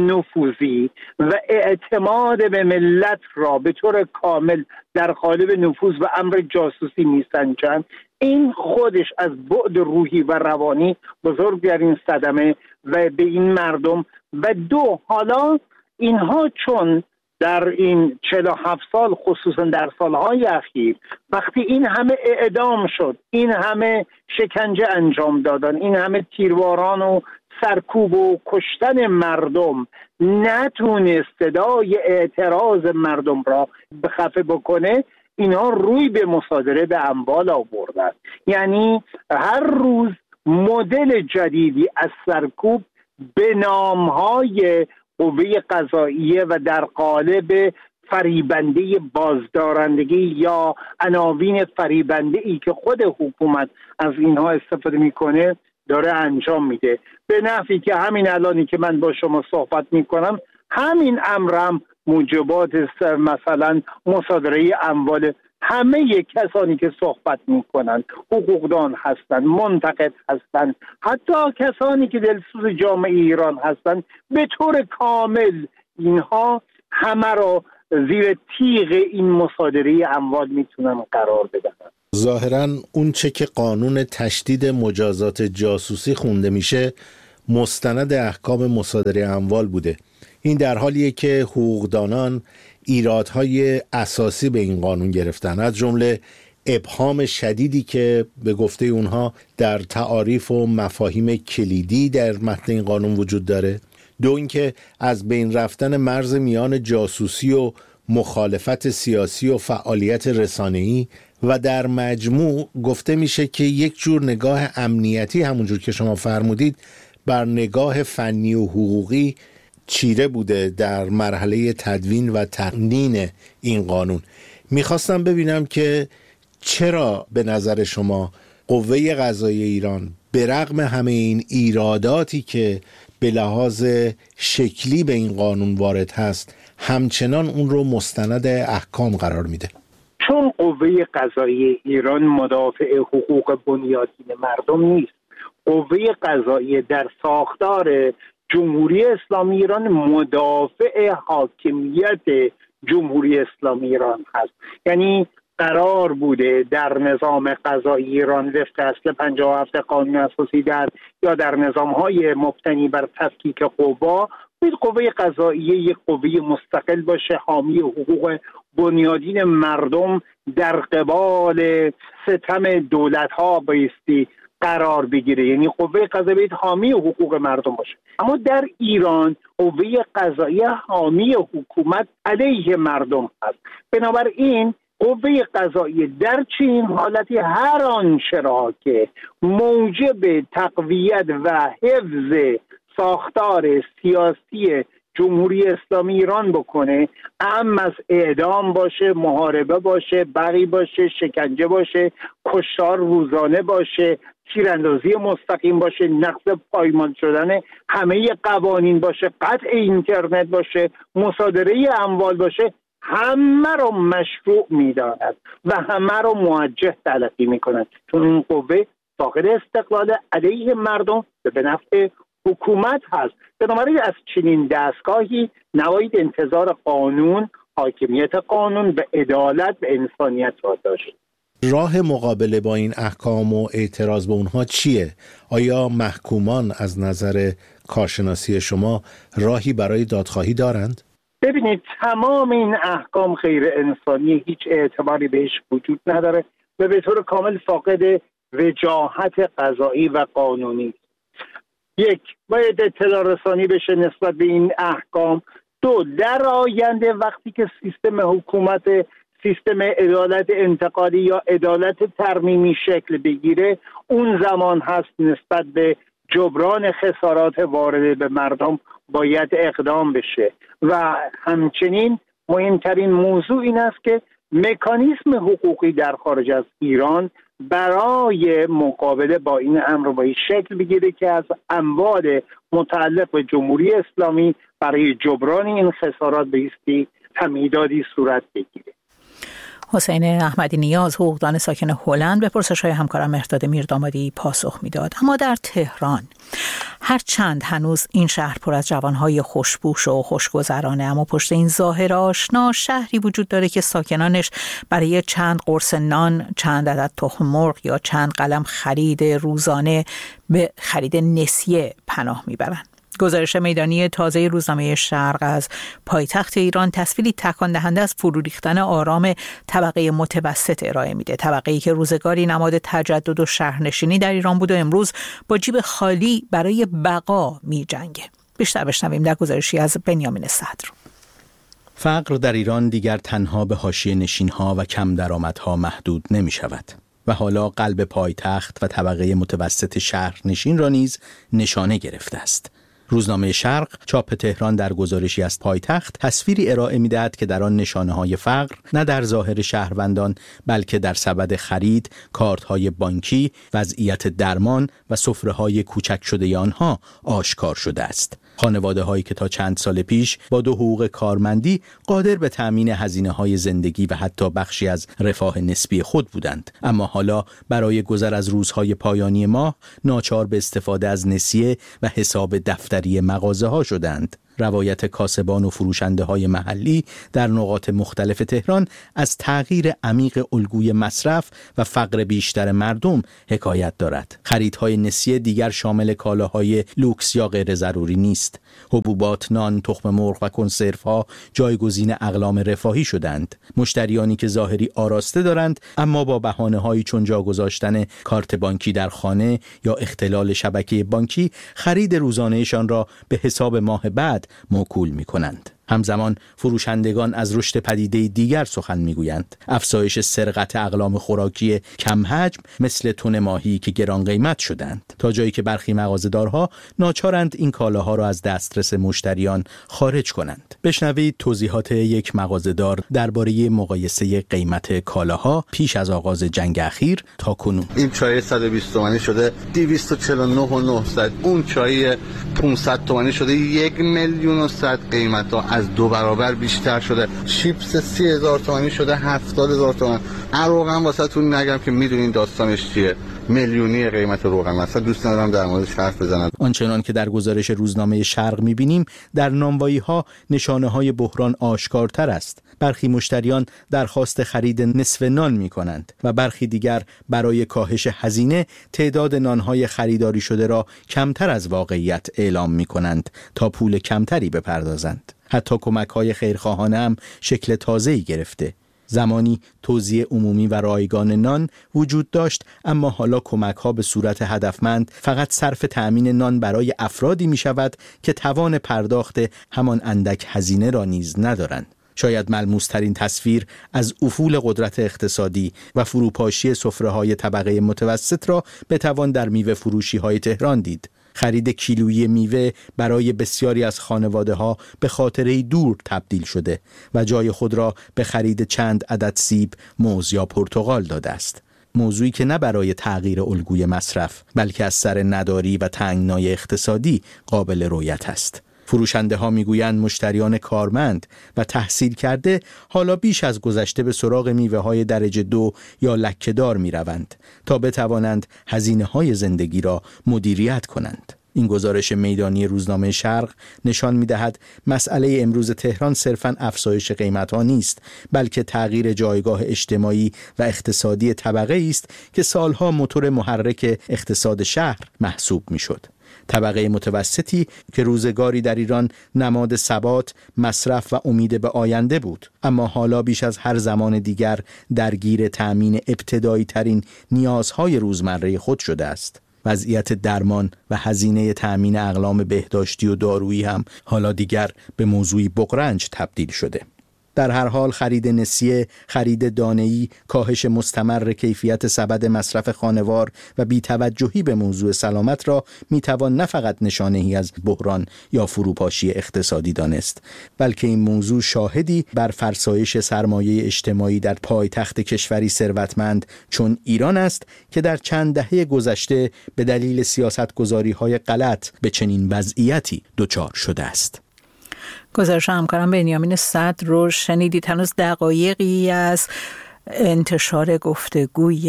نفوذی و اعتماد به ملت را به طور کامل در قالب نفوذ و امر جاسوسی میسنجند، این خودش از بعد روحی و روانی بزرگترین صدمه و به این مردم. و دو، حالا اینها چون در این 47 سال خصوصا در سالهای اخیر وقتی این همه اعدام شد، این همه شکنجه انجام دادن، این همه تیرواران و سرکوب و کشتن مردم، نتونست صدای اعتراض مردم را خفه بکنه، اینها روی به مصادره به اموال آوردن. یعنی هر روز مدل جدیدی از سرکوب به نامهای قوه قضاییه و در قالب فریبنده بازدارندگی یا عناوین فریبنده ای که خود حکومت از اینها استفاده میکنه داره انجام میده، به نحوی که همین الانی که من با شما صحبت میکنم همین امرم موجبات مثلا مصادره اموال همه کسانی که صحبت میکنند حقوقدان هستند، منتقد هستند، حتی کسانی که دلسوز جامعه ایران هستند، به طور کامل اینها همه را زیر تیغ این مصادره اموال میتونن قرار بدن. ظاهراً اون چه که قانون تشدید مجازات جاسوسی خونده میشه مستند احکام مصادره اموال بوده. این در حالیه که حقوقدانان ایرادهای اساسی به این قانون گرفتن، از جمله ابهام شدیدی که به گفته اونها در تعاریف و مفاهیم کلیدی در متن این قانون وجود داره. دو اینکه از بین رفتن مرز میان جاسوسی و مخالفت سیاسی و فعالیت رسانه‌ای و در مجموع گفته میشه که یک جور نگاه امنیتی، همونجور که شما فرمودید، بر نگاه فنی و حقوقی چیره بوده در مرحله تدوین و تقنین این قانون. میخواستم ببینم که چرا به نظر شما قوه قضاییه ایران به رغم همه این ایراداتی که به لحاظ شکلی به این قانون وارد هست همچنان اون رو مستند احکام قرار میده؟ چون قوه قضاییه ایران مدافع حقوق بنیادین مردم نیست. قوه قضاییه در ساختار جمهوری اسلامی ایران مدافع حاکمیت جمهوری اسلامی ایران هست. یعنی قرار بوده در نظام قضایی ایران وفق اصل 57 قانون اساسی یا در نظام‌های مبتنی بر تفکیک قوا، قوه قضاییه یک قوه مستقل باشه، حامی حقوق بنیادین مردم در قبال ستم دولت‌ها بایستی قرار بگیره. یعنی قوه قضاییه حامی حقوق مردم باشه. اما در ایران قوه قضاییه حامی حکومت علیه مردم هست. بنابراین قوه قضاییه در چنین حالتی هر آنچه را که موجب تقویت و حفظ ساختار سیاسی جمهوری اسلامی ایران بکنه، اهم از اعدام باشه، محاربه باشه، بغی باشه، شکنجه باشه، کشتار روزانه باشه، تیراندازی مستقیم باشه، نقض پایمال شدن همه قوانین باشه، قطع اینترنت باشه، مصادره اموال باشه، همه رو مشروع می‌داند و همه رو موجه تلقی می‌کند. چون این قوه فاقد استقلال علیه مردم به نفع حکومت هست. بنابراین از چنین دستگاهی نباید انتظار قانون، حاکمیت قانون به عدالت و انسانیت را داشت. راه مقابله با این احکام و اعتراض به اونها چیه؟ آیا محکومان از نظر کارشناسی شما راهی برای دادخواهی دارند؟ ببینید، تمام این احکام غیر انسانی، هیچ اعتباری بهش وجود نداره و به طور کامل فاقد وجاهت قضایی و قانونی. یک، باید اطلاع رسانی بشه نسبت به این احکام. دو، در آینده وقتی که سیستم حکومت، سیستم عدالت انتقالی یا عدالت ترمیمی شکل بگیره، اون زمان هست نسبت به جبران خسارات وارده به مردم باید اقدام بشه. و همچنین مهمترین موضوع این است که مکانیزم حقوقی در خارج از ایران برای مقابله با این امر باید شکل بگیره که از اموال متعلق به جمهوری اسلامی برای جبران این خسارات بایستی تمهیداتی صورت بگیره. حسین احمدی نیاز، حقوقدان ساکن هلند، به پرسش‌های همکارم مهرداد میردامادی پاسخ میداد. اما در تهران هرچند هنوز این شهر پر از جوانهای خوشبوش و خوشگذرانه، اما پشت این ظاهر آشنا شهری وجود داره که ساکنانش برای چند قرص نان، چند عدد تخم مرغ یا چند قلم خرید روزانه به خرید نسیه پناه میبرن. گزارش میدانی تازه روزنامه شرق از پایتخت ایران تصویری تکان دهنده از فرو ریختن آرام طبقه متوسط ارائه میده. طبقه‌ای که روزگاری نماد تجدد و شهرنشینی در ایران بود و امروز با جیب خالی برای بقا میجنگه. بیشتر بشنویم در گزارشی از بنیامین صدر. فقر در ایران دیگر تنها به حاشیه نشین‌ها و کم درآمدها محدود نمی‌شود و حالا قلب پایتخت و طبقه متوسط شهرنشین را نیز نشانه گرفته است. روزنامه شرق چاپ تهران در گزارشی از پایتخت تصویری ارائه می‌دهد که در آن نشانه‌های فقر نه در ظاهر شهروندان بلکه در سبد خرید، کارت‌های بانکی، وضعیت درمان و سفره‌های کوچک شده آنها آشکار شده است. خانواده‌هایی که تا چند سال پیش با 2 حقوق کارمندی قادر به تأمین هزینه‌های زندگی و حتی بخشی از رفاه نسبی خود بودند، اما حالا برای گذر از روزهای پایانی ماه ناچار به استفاده از نسیه و حساب دفتری مغازه‌ها شدند. روایت کاسبان و فروشنده های محلی در نقاط مختلف تهران از تغییر عمیق الگوی مصرف و فقر بیشتر مردم حکایت دارد. خریدهای نسیه دیگر شامل کالاهای لوکس یا غیر ضروری نیست. حبوبات، نان، تخم مرغ و کنسروها جایگزین اقلام رفاهی شدند. مشتریانی که ظاهری آراسته دارند اما با بهانه‌هایی چون جا گذاشتن کارت بانکی در خانه یا اختلال شبکه بانکی خرید روزانه‌شان را به حساب ماه بعد موکول می‌کنند. همزمان فروشندگان از رشد پدیده دیگر سخن میگویند. افزایش سرقت اقلام خوراکی کم حجم مثل تن ماهی که گران قیمت شدند، تا جایی که برخی مغازه‌دارها ناچارند این کالاها را از دسترس مشتریان خارج کنند. بشنوید توضیحات یک مغازه‌دار درباره مقایسه قیمت کالاها پیش از آغاز جنگ اخیر تا کنون. این چای 120 تومانی شده 249,900، اون چای 500 تومانی شده 1,100,000 قیمتا از 2 برابر بیشتر شده. چیپس 30,000 تومانی شده 70,000 تومان. روغن واسهتون نگم که میدونین داستانش چیه، میلیونی قیمت روغن. مثلا دوست ندارم در موردش حرف بزنم. آنچنان که در گزارش روزنامه شرق می‌بینیم در نانوایی‌ها نشانه‌های بحران آشکارتر است. برخی مشتریان درخواست خرید نصف نان می‌کنند و برخی دیگر برای کاهش هزینه تعداد نان‌های خریداری شده را کمتر از واقعیت اعلام می‌کنند تا پول کمتری بپردازند. حتی کمک‌های خیرخواهانه هم شکل تازه‌ای گرفته. زمانی توزیع عمومی و رایگان نان وجود داشت، اما حالا کمک‌ها به صورت هدفمند فقط صرف تأمین نان برای افرادی می‌شود که توان پرداخت همان اندک هزینه را نیز ندارند. شاید ملموس‌ترین تصویر از افول قدرت اقتصادی و فروپاشی سفره‌های طبقه متوسط را بتوان در میوه فروشی‌های تهران دید. خرید کیلویی میوه برای بسیاری از خانواده‌ها به خاطره دور تبدیل شده و جای خود را به خرید چند عدد سیب، موز یا پرتقال داده است. موضوعی که نه برای تغییر الگوی مصرف بلکه از سر نداری و تنگنای اقتصادی قابل رؤیت است. فروشنده ها میگویند مشتریان کارمند و تحصیل کرده حالا بیش از گذشته به سراغ میوه های درجه 2 یا لکه‌دار می روند تا بتوانند هزینه های زندگی را مدیریت کنند. این گزارش میدانی روزنامه شرق نشان می‌دهد مسئله امروز تهران صرفاً افزایش قیمت‌ها نیست، بلکه تغییر جایگاه اجتماعی و اقتصادی طبقه است که سالها موتور محرک اقتصاد شهر محسوب می‌شد. طبقه متوسطی که روزگاری در ایران نماد ثبات، مصرف و امید به آینده بود، اما حالا بیش از هر زمان دیگر درگیر تأمین ابتدایی ترین نیازهای روزمره خود شده است. وضعیت درمان و هزینه تأمین اقلام بهداشتی و دارویی هم حالا دیگر به موضوعی بغرنج تبدیل شده. در هر حال خرید نسیه، خرید دانه‌ای، کاهش مستمر کیفیت سبد مصرف خانوار و بی‌توجهی به موضوع سلامت را میتوان نه فقط نشانه‌ای از بحران یا فروپاشی اقتصادی دانست، بلکه این موضوع شاهدی بر فرسایش سرمایه اجتماعی در پایتخت کشوری ثروتمند چون ایران است که در چند دهه گذشته به دلیل سیاست‌گذاری‌های غلط به چنین وضعیتی دچار شده است. گزارش همکارم بنیامین صدر رو شنیدید. هنوز دقایقی از انتشار گفتگوی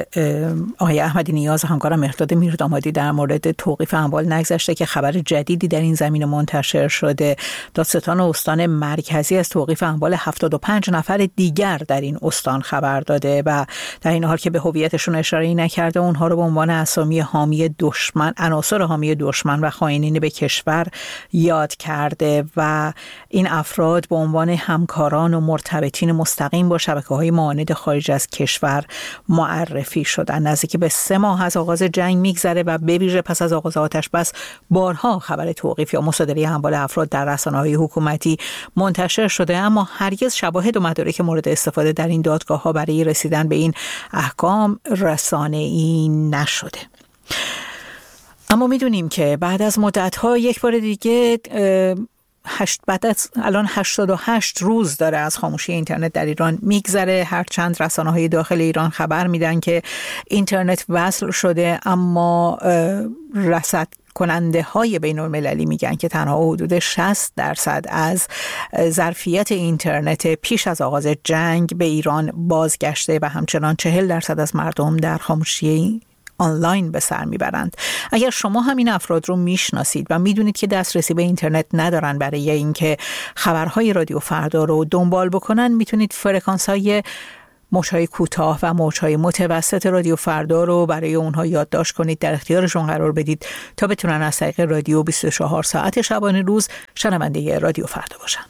آقای احمدی نیاز همکارم مهرداد میردامادی در مورد توقیف اموال نگذشته که خبر جدیدی در این زمینه منتشر شده. دادستان استان مرکزی از توقیف اموال 75 نفر دیگر در این استان خبر داده و در این حال که به هویتشون اشاره نکرده اونها رو به عنوان اسامی حامی دشمن، عناصر حامی دشمن و خائنین به کشور یاد کرده و این افراد به عنوان همکاران و مرتبطین مستقیم با شبکه‌های معاند خارج از کشور معرفی شدن. نزدیک به 3 ماه از آغاز جنگ میگذره و به ویژه پس از آغاز آتش بس بارها خبر توقیف یا مصادره اموال افراد در رسانه‌های حکومتی منتشر شده، اما هرگز شواهد و مدارک مورد استفاده در این دادگاه‌ها برای رسیدن به این احکام رسانه‌ای نشده. اما میدونیم که بعد از مدت‌ها یک بار دیگه بعد از الان 88 روز داره از خاموشی اینترنت در ایران میگذره. هرچند رسانه‌های داخل ایران خبر میدن که اینترنت وصل شده، اما رصد کننده های بین المللی میگن که تنها حدود 60% از ظرفیت اینترنت پیش از آغاز جنگ به ایران بازگشته و همچنان 40% از مردم در خاموشی آنلاین به سر میبرند. اگر شما همین افراد رو میشناسید و میدونید که دسترسی به اینترنت ندارن برای اینکه خبرهای رادیو فردا رو دنبال بکنن، میتونید فرکانس‌های موج‌های کوتاه و موج‌های متوسط رادیو فردا رو برای اونها یادداشت کنید، در اختیارشون قرار بدید تا بتونن از طریق رادیو 24 ساعت شبانه روز شنونده رادیو فردا باشن.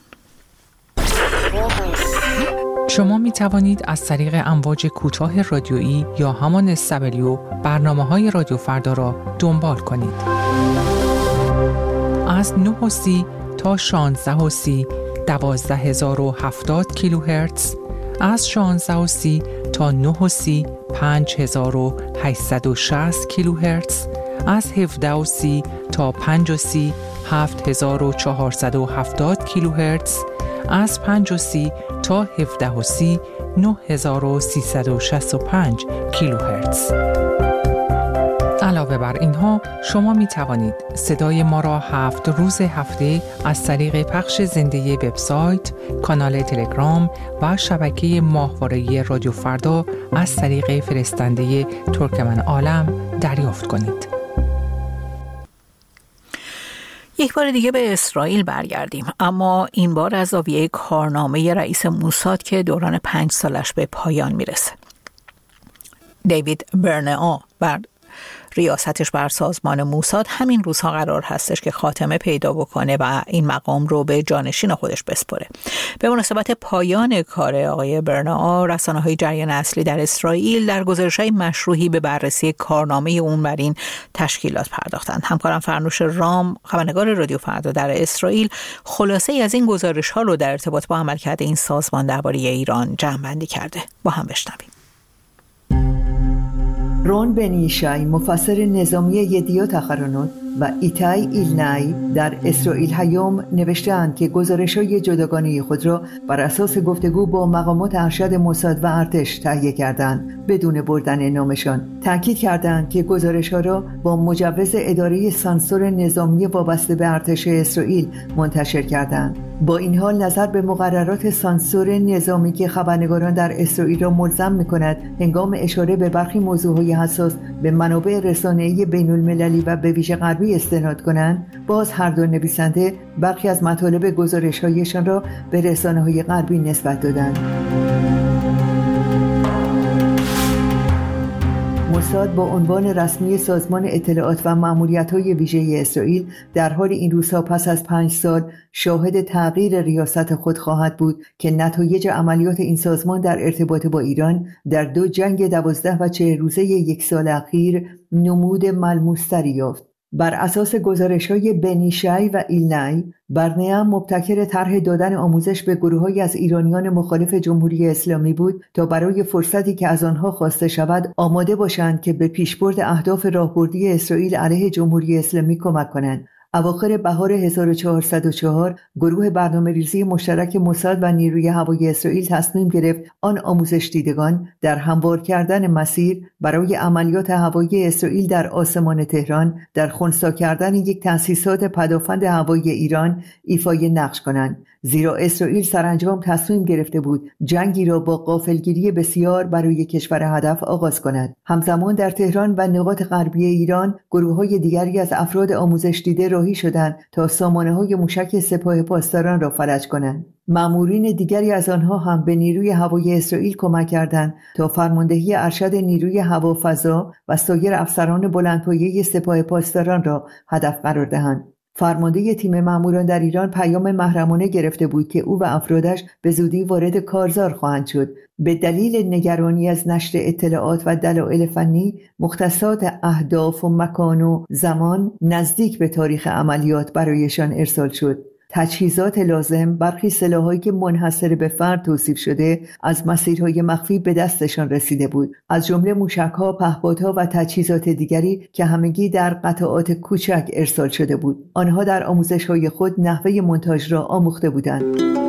شما می توانید از طریق امواج کوتاه رادیویی یا همان استبلیو برنامه‌های رادیو فردا را دنبال کنید. از 9:30 تا 16:30 12070 کیلوهرتز، از 16:30 تا 9:30 5860 کیلوهرتز، از 17:30 تا 5:30 7470 کیلوهرتز، از 5:30 تا 17:30 9365 کیلوهرتز. علاوه بر اینها شما می توانید صدای ما را 7 روز هفته از طریق پخش زنده وبسایت، کانال تلگرام و شبکه ماهواره‌ای رادیو فردا از طریق فرستنده ترکمن عالم دریافت کنید. یک بار دیگه به اسرائیل برگردیم، اما این بار از زاویه کارنامه رئیس موساد که دوران 5 سالش به پایان میرسه. دیوید برنئا بر ریاستش بر سازمان موساد همین روزها قرار هستش که خاتمه پیدا بکنه و این مقام رو به جانشین خودش بسپره. به مناسبت پایان کار آقای برنئا، رسانه‌های جریان اصلی در اسرائیل در گزارش‌های مشروحی به بررسی کارنامه اون بر این تشکیلات پرداختند. همکارم فرنوش رام، خبرنگار رادیو فردا در اسرائیل، خلاصه‌ای از این گزارش‌ها رو در ارتباط با عملکرد این سازمان درباره ایران جمع‌بندی کرده. با هم بشنویم. رون بن یشای، مفسر نظامی یدیوت اخرونوت، و ایتای ایلنای در اسرائیل هیوم نوشته‌اند که گزارش‌های جداگانه خود را بر اساس گفتگو با مقامات ارشد موساد و ارتش تهیه کردند، بدون بردن نامشان. تاکید کردند که گزارش‌ها را با مجوز اداره سانسور نظامی وابسته به ارتش اسرائیل منتشر کردند. با این حال نظر به مقررات سانسور نظامی که خبرنگاران در اسرائیل را ملزم می‌کند هنگام اشاره به برخی موضوعهای حساس به منابع رسانه‌ای بین‌المللی و به ویژه غربی استناد کنند، باز هر دو نویسنده برخی از مطالب گزارش‌هایشان را به رسانه‌های غربی نسبت دادند. موساد با عنوان رسمی سازمان اطلاعات و مأموریت‌های ویژه اسرائیل در حال این روزها پس از 5 سال شاهد تغییر ریاست خود خواهد بود که نتایج عملیات این سازمان در ارتباط با ایران در 2 جنگ 12 و 40 روزه 1 سال اخیر نمود ملموس‌تری یافت. بر اساس گزارش‌های بن یشای و ایلنای، برنئا مبتکر طرح دادن آموزش به گروه‌هایی از ایرانیان مخالف جمهوری اسلامی بود تا برای فرصتی که از آنها خواسته شود آماده باشند که به پیشبرد اهداف راهبردی اسرائیل علیه جمهوری اسلامی کمک کنند. اواخر بهار 1404 گروه برنامه‌ریزی مشترک موساد و نیروی هوایی اسرائیل تصمیم گرفت آن آموزش دیدگان در هموار کردن مسیر برای عملیات هوایی اسرائیل در آسمان تهران در خنثی کردن یک تأسیسات پدافند هوایی ایران ایفای نقش کنند، زیرا اسرائیل سرانجام تصمیم گرفته بود جنگی را با غافلگیری بسیار برای کشور هدف آغاز کند. همزمان در تهران و نقاط غربی ایران گروه‌های دیگری از افراد آموزش دیده راهی شدند تا سامانه‌های موشک سپاه پاسداران را فلج کنند. مأمورین دیگری از آنها هم به نیروی هوایی اسرائیل کمک کردند تا فرماندهی ارشد نیروی هوافضا و سایر افسران بلندپایه سپاه پاسداران را هدف قرار دهند. فرمانده تیم مأموران در ایران پیام محرمانه گرفته بود که او و افرادش به زودی وارد کارزار خواهند شد. به دلیل نگرانی از نشر اطلاعات و دلایل فنی، مختصات اهداف و مکان و زمان نزدیک به تاریخ عملیات برایشان ارسال شد. تجهیزات لازم، برخی سلاحایی که منحصر به فرد توصیف شده از مسیرهای مخفی به دستشان رسیده بود، از جمله موشک‌ها، پهپادها و تجهیزات دیگری که همگی در قطعات کوچک ارسال شده بود. آنها در آموزش‌های خود نحوه مونتاژ را آموخته بودند.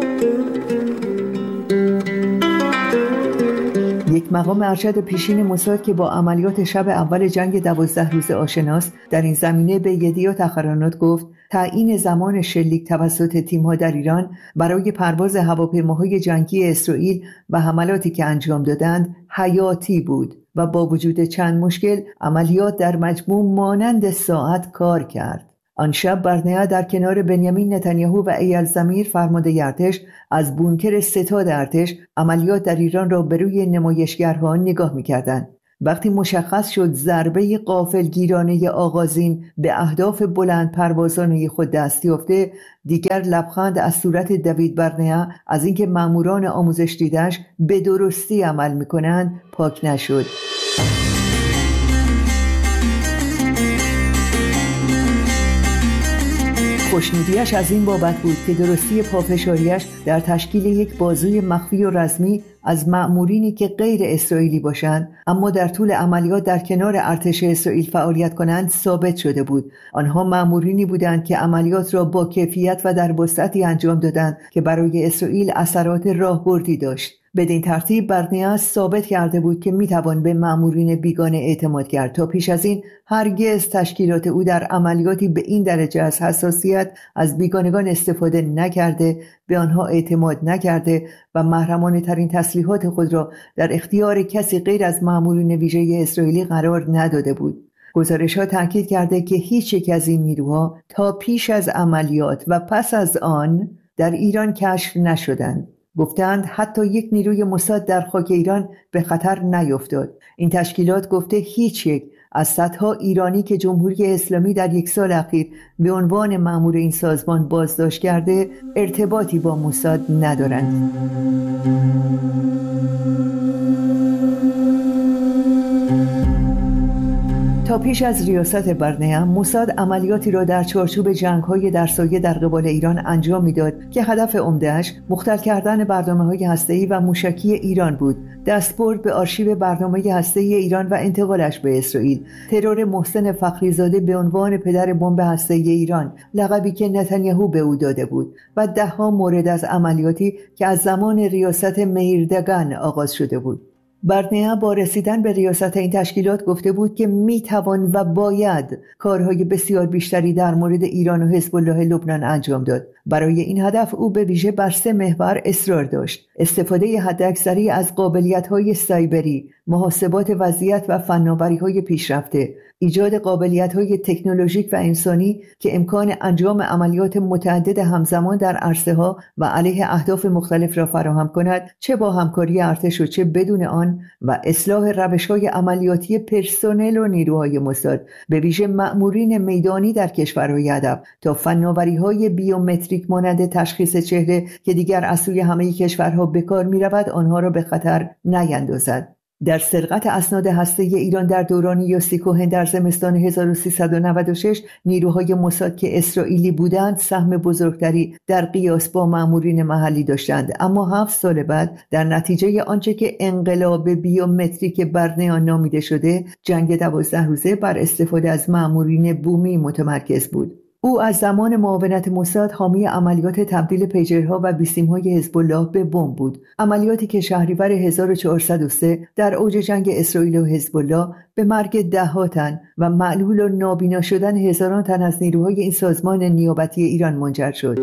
یک مقام ارشد پیشین موساد که با عملیات شب اول جنگ 12 روزه آشناست، در این زمینه به یدیا تخرانات گفت تعیین زمان شلیک توسط تیم‌ها در ایران برای پرواز هواپیماهای جنگی اسرائیل و حملاتی که انجام دادند حیاتی بود و با وجود چند مشکل عملیات در مجموع مانند ساعت کار کرد. آن شب برنیا در کنار بنیامین نتانیاهو و ایل زمیر فرمانده ارتش از بونکر ستاد ارتش عملیات در ایران را به روی نمایشگرها نگاه می‌کردند. وقتی مشخص شد ضربه غافلگیرانه آغازین به اهداف بلند پروازانه خود دست یافته، دیگر لبخند از صورت دوید برنیا از اینکه ماموران آموزش دیدش به درستی عمل می‌کنند پاک نشد. خوشنودیش از این بابت بود که درستی پافشاریش در تشکیل یک بازوی مخفی و رزمی از مأمورینی که غیر اسرائیلی باشند اما در طول عملیات در کنار ارتش اسرائیل فعالیت کنند ثابت شده بود. آنها مأمورینی بودند که عملیات را با کیفیت و در وسعتی انجام دادند که برای اسرائیل اثرات راهبردی داشت. بدین ترتیب برنیا ثابت کرده بود که میتوان به مأمورین بیگانه اعتماد کرد. تا پیش از این هرگز تشکیلات او در عملیاتی به این درجه از حساسیت از بیگانگان استفاده نکرده، به آنها اعتماد نکرده و محرمانه ترین تسلیحات خود را در اختیار کسی غیر از مأمورین ویژه اسرائیلی قرار نداده بود. گزارش‌ها تاکید کرده که هیچ یک از این نیروها تا پیش از عملیات و پس از آن در ایران کشف نشدند. گفتند حتی یک نیروی موساد در خاک ایران به خطر نیفتاد. این تشکیلات گفته هیچ یک از صدها ایرانی که جمهوری اسلامی در یک سال اخیر به عنوان مأمور این سازمان بازداشت کرده ارتباطی با موساد ندارند. تا پیش از ریاست برنیا، موساد عملیاتی را در چارچوب جنگ‌های در سایه در قبال ایران انجام می‌داد که هدف عمده‌اش مختل کردن برنامه‌های هسته‌ای و موشکی ایران بود، دستبرد به آرشیو برنامه هسته‌ای ایران و انتقالش به اسرائیل، ترور محسن فخریزاده به عنوان پدر بمب هسته‌ای ایران، لقبی که نتانیاهو به او داده بود، و ده‌ها مورد از عملیاتی که از زمان ریاست میردگان آغاز شده بود. برنیا با رسیدن به ریاست این تشکیلات گفته بود که میتوان و باید کارهای بسیار بیشتری در مورد ایران و حزب الله لبنان انجام داد. برای این هدف او به ویژه بر 3 محور اصرار داشت: استفاده حداکثری از قابلیت‌های سایبری، محاسبات وضعیت و فناوری‌های پیشرفته، ایجاد قابلیت‌های تکنولوژیک و انسانی که امکان انجام عملیات متعدد همزمان در عرصه‌ها و علیه اهداف مختلف را فراهم کند، چه با همکاری ارتش و چه بدون آن، و اصلاح روش‌های عملیاتی پرسنل و نیروهای موساد، به ویژه مأمورین میدانی در کشورهای هدف، تا فناوری‌های بیومتریک مانند تشخیص چهره که دیگر از سوی همه کشورها به کار می‌رود آنها را به خطر نیندازد. در سرقت اسناد هسته‌ای ایران در دوران یوسی کوهن در زمستان 1396 نیروهای موساد که اسرائیلی بودند سهم بزرگتری در قیاس با مأمورین محلی داشتند، اما 7 سال بعد در نتیجه آنچه که انقلاب بیومتریک برنیا نامیده شده، جنگ 12 روزه بر استفاده از مأمورین بومی متمرکز بود. او از زمان معاونت موساد حامی عملیات تبدیل پیجرها و بیسیم‌های حزب الله به بمب بود، عملیاتی که شهریور 1403 در اوج جنگ اسرائیل و حزب الله به مرگ ده‌ها تن و معلول و نابینا شدن هزاران تن از نیروهای این سازمان نیابتی ایران منجر شد.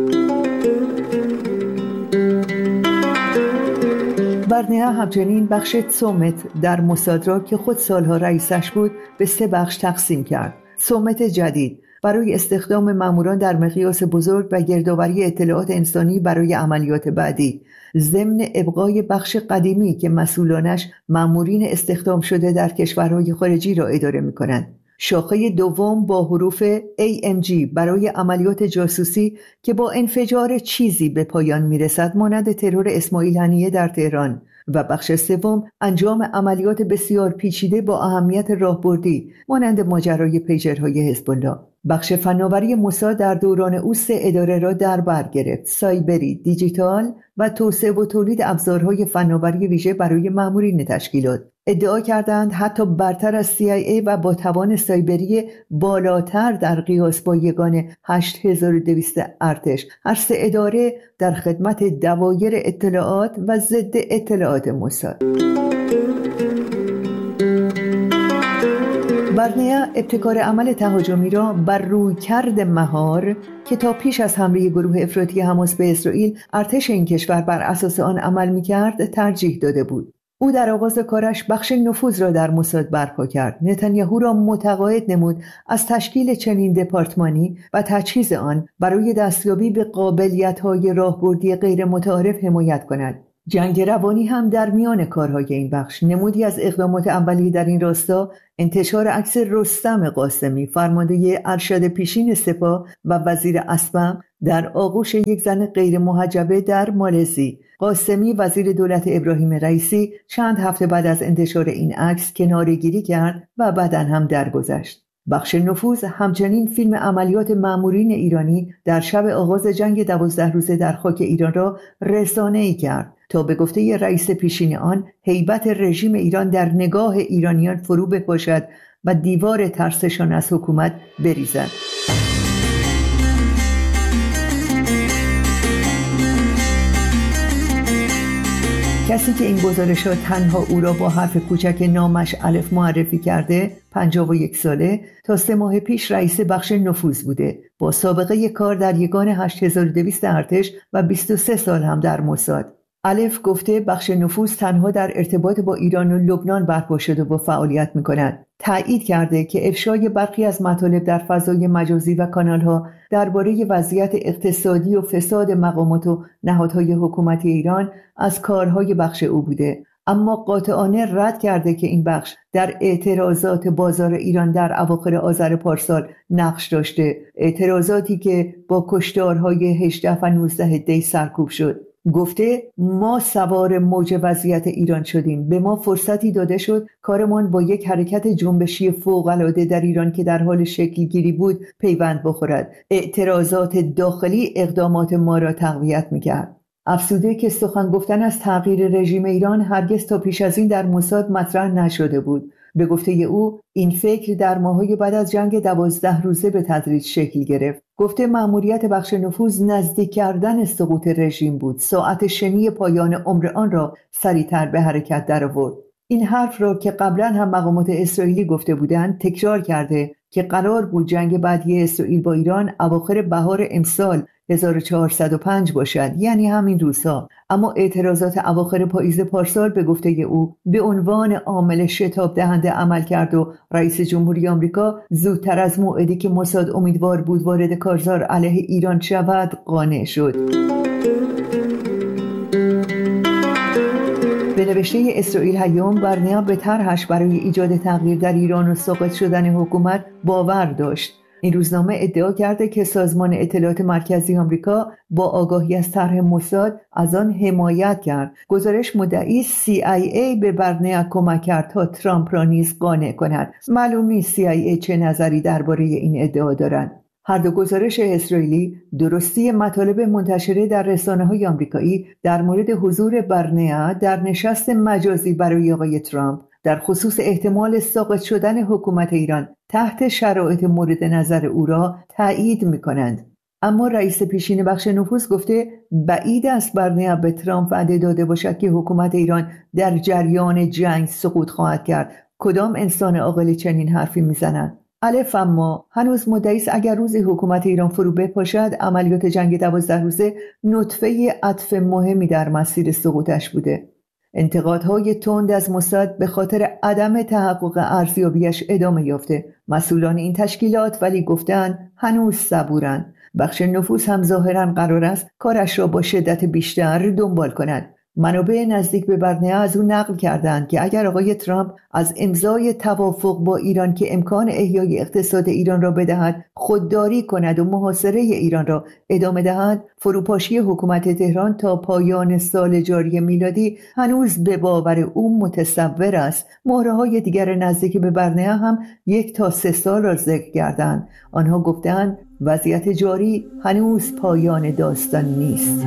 برنیا همچنین بخش سومت در موساد را که خود سالها رئیسش بود به 3 بخش تقسیم کرد. سومت جدید برای استخدام ماموران در مقیاس بزرگ و گردآوری اطلاعات انسانی برای عملیات بعدی، ضمن ابقای بخش قدیمی که مسئولانش مامورین استخدام شده در کشورهای خارجی را اداره می‌کنند. شاخه دوم با حروف AMG برای عملیات جاسوسی که با انفجار چیزی به پایان میرسد، مانند ترور اسماعیل هنیه در تهران، و بخش سوم انجام عملیات بسیار پیچیده با اهمیت راهبردی مانند ماجرای پیجرهای حزب الله. بخش فناوری موساد در دوران او 3 اداره را در بر گرفت: سایبری، دیجیتال و توسعه و تولید ابزارهای فناوری ویژه برای مامورین تشکیلات. ادعا کردند حتی برتر از CIA و با توان سایبری بالاتر در قیاس با یگان 8200 ارتش، هر 3 اداره در خدمت دوایر اطلاعات و ضد اطلاعات موساد. برنیا ابتکار عمل تهاجمی را بر رویکرد مهار که تا پیش از حمله گروه افراطی حماس به اسرائیل ارتش این کشور بر اساس آن عمل می‌کرد ترجیح داده بود. او در آغاز کارش بخش نفوذ را در موساد برپا کرد. نتانیاهو را متقاعد نمود از تشکیل چنین دپارتمانی و تجهیز آن برای دستیابی به قابلیت‌های راهبردی غیر متعارف حمایت کند. جنگ روانی هم در میان کارهای این بخش. نمودی از اقدامات اولیه در این راستا انتشار عکس رستم قاسمی، فرمانده ارشد پیشین سپاه و وزیر اسبم، در آغوش یک زن غیر محجبه در مالزی. قاسمی وزیر دولت ابراهیم رئیسی چند هفته بعد از انتشار این عکس کناره‌گیری کرد و بعداً هم درگذشت. بخش نفوذ همچنین فیلم عملیات مامورین ایرانی در شب آغاز جنگ 12 روزه در خاک ایران را رسانه‌ای کرد تا به گفته رئیس پیشین آن هیبت رژیم ایران در نگاه ایرانیان فرو بپاشد و دیوار ترسشان از حکومت بریزد. کسی که این گزارشات تنها او را با حرف کوچک نامش الف معرفی کرده، 51 ساله، تا 3 ماه پیش رئیس بخش نفوذ بوده، با سابقه کار در یگان 8200 ارتش و 23 سال هم در موساد. الف گفته بخش نفوذ تنها در ارتباط با ایران و لبنان برپا شده و فعالیت می‌کند. تأیید کرده که افشای برخی از مطالب در فضای مجازی و کانال‌ها درباره وضعیت اقتصادی و فساد مقامات و نهادهای حکومتی ایران از کارهای بخش او بوده، اما قاطعانه رد کرده که این بخش در اعتراضات بازار ایران در اواخر آذر پارسال نقش داشته، اعتراضاتی که با کشتارهای 18 و 19 دی سرکوب شد. گفته ما سوار موج وضعیت ایران شدیم، به ما فرصتی داده شد کارمان با یک حرکت جنبشی فوق‌العاده در ایران که در حال شکل گیری بود پیوند بخورد. اعتراضات داخلی اقدامات ما را تقویت می‌کرد. افزوده که سخن گفتن از تغییر رژیم ایران هرگز تا پیش از این در موساد مطرح نشده بود. به گفته او این فکر در ماه‌های بعد از جنگ 12 روزه به تدریج شکل گرفت. گفته مأموریت بخش نفوذ نزدیک کردن سقوط رژیم بود، ساعت شنی پایان عمر آن را سریعتر به حرکت درآورد. این حرف را که قبلا هم مقامات اسرائیلی گفته بودند تکرار کرده که قرار بود جنگ بعدی اسرائیل با ایران اواخر بهار امسال 1405 باشد، یعنی همین روزها، اما اعتراضات اواخر پاییز پارسال به گفته او به عنوان عامل شتاب دهنده عمل کرد و رئیس جمهوری آمریکا زودتر از موعدی که موساد امیدوار بود وارد کارزار علیه ایران شود قانع شد. به نوشته اسرائیل هیوم، برنیا به طرحش برای ایجاد تغییر در ایران و ساقط شدن حکومت باور داشت. این روزنامه ادعا کرده که سازمان اطلاعات مرکزی آمریکا با آگاهی از طرح موساد از آن حمایت کرد. گزارش مدعی CIA به برنیا کمک کرد تا ترامپ را نیز قانع کند. معلوم نیست CIA چه نظری درباره این ادعا دارند. هر دو گزارش اسرائیلی درستی مطالب منتشره در رسانه‌های آمریکایی در مورد حضور برنیا در نشست مجازی برای آقای ترامپ در خصوص احتمال ساقط شدن حکومت ایران تحت شرایط مورد نظر او را تایید می‌کنند. اما رئیس پیشین بخش نفوذ گفته بعید است برنیا به ترامپ وعده داده باشد که حکومت ایران در جریان جنگ سقوط خواهد کرد. کدام انسان عاقل چنین حرفی می‌زند؟ الف اما هنوز مدعی است اگر روزی حکومت ایران فرو بپاشد عملیات جنگ 12 روزه نطفه عطف مهمی در مسیر سقوطش بوده. انتقادهای تند از موساد به خاطر عدم تحقق ارزیابیش ادامه یافته. مسئولان این تشکیلات ولی گفتند هنوز صبورند. بخش نفوذ هم ظاهراً قرار است کارش را با شدت بیشتر دنبال کند. منابع نزدیک به برنیه از او نقل کردند که اگر آقای ترامپ از امضای توافق با ایران که امکان احیای اقتصاد ایران را بدهد خودداری کند و محاصره ایران را ادامه دهد، فروپاشی حکومت تهران تا پایان سال جاری میلادی هنوز به باور او متصور است. مهره‌های دیگر نزدیک به برنیه هم 1 تا 3 سال را ذکر کردند. آنها گفتند وضعیت جاری هنوز پایان داستان نیست.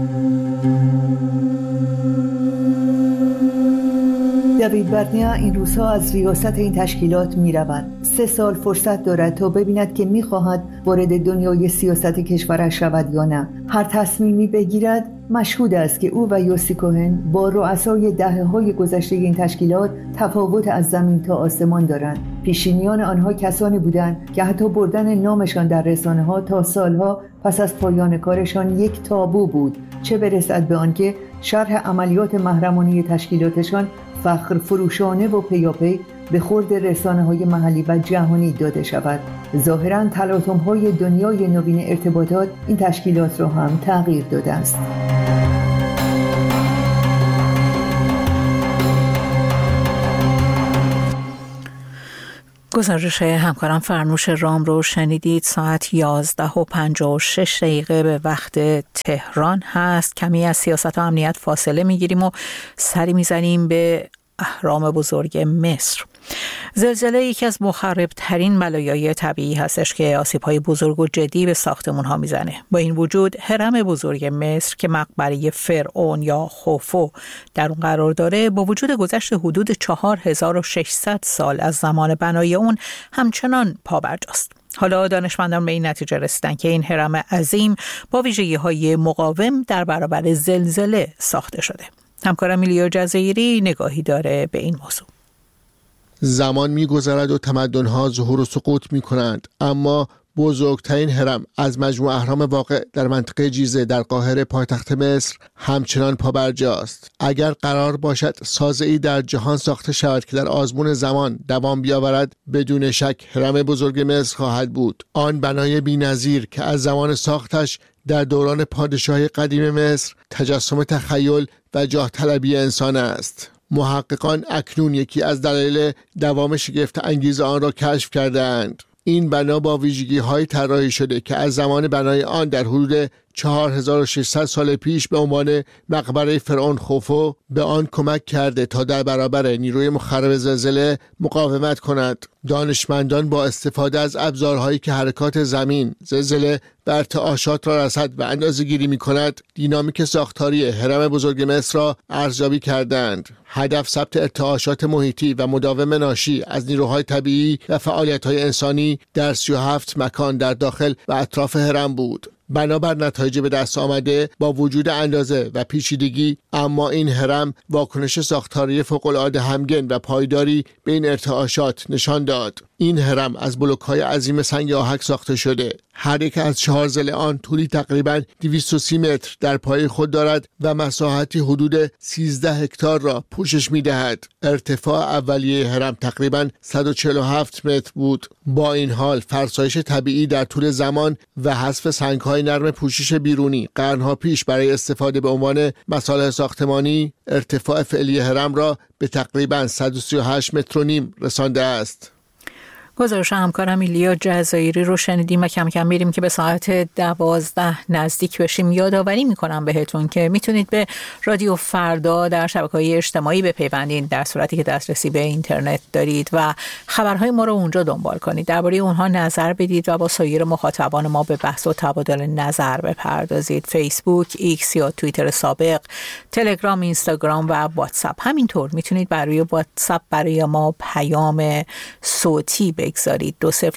دیوید برنیه این روزها از ریاست این تشکیلات می رود. 3 سال فرصت دارد تا ببیند که می خواهد وارد دنیای سیاست کشورش شود یا نه. هر تصمیمی بگیرد مشهود است که او و یوسی کوهن با رؤسای دهه‌های گذشته این تشکیلات تفاوت از زمین تا آسمان دارند. پیشینیان آنها کسانی بودند که حتی بردن نامشان در رسانه‌ها تا سالها پس از پایان کارشان یک تابو بود، چه برسد به آنکه شرح عملیات محرمانه تشکیلاتشان فخر فروشانه و پیاپی به خورد رسانه‌های محلی و جهانی داده شود. ظاهراً تلاطم‌های دنیای نوین ارتباطات این تشکیلات را هم تغییر داده است. گزارش همکارم فرنوش رام رو شنیدید. ساعت 11:56 به وقت تهران هست. کمی از سیاست و امنیت فاصله میگیریم و سری میزنیم به اهرام بزرگ مصر. زلزله یکی از مخربترین بلایای طبیعی هستش که آسیب‌های بزرگ و جدی به ساختمان‌ها میزنه. با این وجود هرم بزرگ مصر که مقبره فرعون یا خوفو در اون قرار داره، با وجود گذشت حدود 4600 سال از زمان بنای اون همچنان پابرجاست. حالا دانشمندان به این نتیجه رسیدن که این هرم عظیم با ویژگی‌های مقاوم در برابر زلزله ساخته شده. همکارم ایلیا جزایری نگاهی داره به این موضوع. زمان می‌گذرد و تمدن‌ها ظهور و سقوط می‌کنند، اما بزرگترین هرم از مجموع اهرام واقع در منطقه جیزه در قاهره پایتخت مصر همچنان پابرجاست. اگر قرار باشد سازه‌ای در جهان ساخته شود که در آزمون زمان دوام بیاورد، بدون شک هرم بزرگ مصر خواهد بود. آن بنای بی‌نظیر که از زمان ساختش در دوران پادشاهی قدیم مصر تجسم تخیل و جاه طلبی انسان است. محققان اکنون یکی از دلایل دوام شگفت انگیز آن را کشف کردند. این بنا با ویژگی‌های طراحی شده که از زمان بنای آن در حدود 4600 سال پیش به عنوان مقبره فرعون خوفو به آن کمک کرده تا در برابر نیروی مخرب زلزله مقاومت کند. دانشمندان با استفاده از ابزارهایی که حرکات زمین، زلزله و ارتعاشات را رصد و اندازه‌گیری می‌کند، دینامیک ساختاری هرم بزرگ مصر را ارزیابی کردند. هدف ثبت ارتعاشات محیطی و مداوم ناشی از نیروهای طبیعی و فعالیت‌های انسانی در 37 مکان در داخل و اطراف هرم بود. بنابر نتایج به دست آمده با وجود اندازه و پیچیدگی، اما این هرم واکنش ساختاری فوق‌العاده همگن و پایداری به این ارتعاشات نشان داد. این هرم از بلوک‌های عظیم سنگ آهک ساخته شده. هر یک از 4 ضلع آن طولی تقریباً 230 متر در پای خود دارد و مساحتی حدود 13 هکتار را پوشش می‌دهد. ارتفاع اولیه هرم تقریباً 147 متر بود. با این حال فرسایش طبیعی در طول زمان و حذف سنگ‌های نرم پوشش بیرونی قرن‌ها پیش برای استفاده به عنوان مصالح ساختمانی، ارتفاع فعلی هرم را به تقریباً 138 متر و نیم رسانده است. گزارش همکارم ایلیا جزایری رو شنیدیم و کم کم میریم که به ساعت 12 نزدیک بشیم. یادآوری میکنم بهتون که میتونید به رادیو فردا در شبکه‌های اجتماعی بپیوندید در صورتی که دسترسی به اینترنت دارید و خبرهای ما رو اونجا دنبال کنید، درباره اونها نظر بدید و با سایر مخاطبان ما به بحث و تبادل نظر بپردازید. فیسبوک، ایکس یا توییتر سابق، تلگرام، اینستاگرام و واتساپ. همینطور میتونید برای واتساپ برای ما پیام صوتی بگذارید.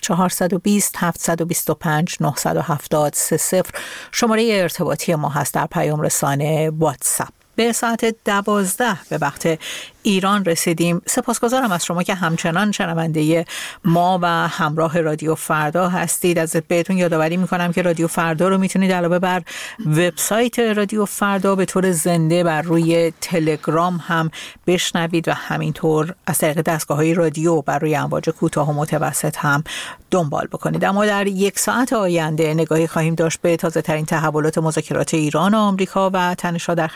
20420 725 970 30 شماره ارتباطی ما هست در پیام رسانه واتساپ. به ساعت 12 به وقت ایران رسیدیم. سپاسگزارم از شما که همچنان شنونده ما و همراه رادیو فردا هستید. از بهتون یادآوری میکنم که رادیو فردا رو میتونید علاوه بر وبسایت رادیو فردا به طور زنده بر روی تلگرام هم بشنوید و همینطور از طریق دستگاه‌های رادیو بر روی امواج کوتاه و متوسط هم دنبال بکنید. اما در 1 ساعت آینده نگاهی خواهیم داشت به تازه ترین تحولات مذاکرات ایران و آمریکا و تنش‌ها در خلیج فارس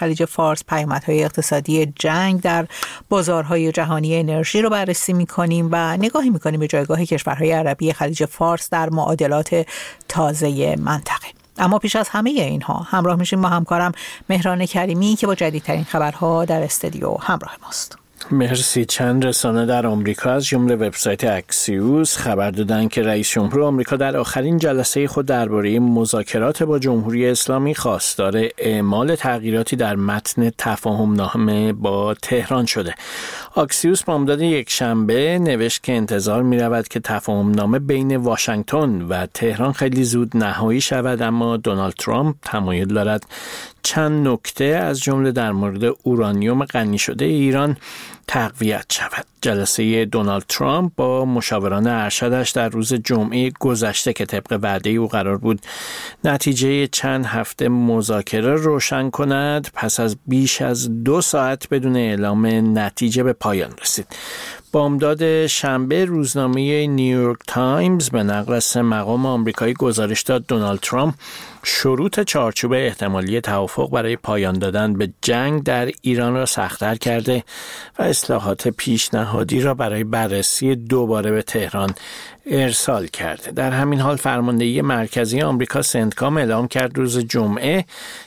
فارس پیامدهای اقتصادی جنگ در بازارهای جهانی انرژی رو بررسی می‌کنیم و نگاهی می‌کنیم به جایگاه کشورهای عربی خلیج فارس در معادلات تازه منطقه. اما پیش از همه اینها همراه میشیم با همکارم مهران کریمی که با جدیدترین خبرها در استودیو همراه ماست. مرسی. چند رسانه در آمریکا از جمله وبسایت اکسیوس خبر دادند که رئیس جمهور آمریکا در آخرین جلسه خود درباره مذاکرات با جمهوری اسلامی خواستار اعمال تغییراتی در متن تفاهمنامه با تهران شده. اکسیوس بامداد یکشنبه نوشت که انتظار می رود که تفاهمنامه بین واشنگتن و تهران خیلی زود نهایی شود، اما دونالد ترامپ تمایل دارد چند نکته از جمله در مورد اورانیوم غنی شده ایران تقویت شود. جلسه دونالد ترامپ با مشاوران ارشدش در روز جمعه گذشته که طبق وعده او قرار بود نتیجه چند هفته مذاکره روشن کند، پس از بیش از 2 ساعت بدون اعلام نتیجه به پایان رسید. بامداد شنبه روزنامه نیویورک تایمز به نقل از 3 مقام آمریکایی گزارش داد دونالد ترامپ شروط چارچوب احتمالی توافق برای پایان دادن به جنگ در ایران را سخت‌تر کرده و اصلاحات پیشنهادی را برای بررسی دوباره به تهران ارسال کرده. در همین حال فرماندهی مرکزی آمریکا سنتکام اعلام کرد روز جمعه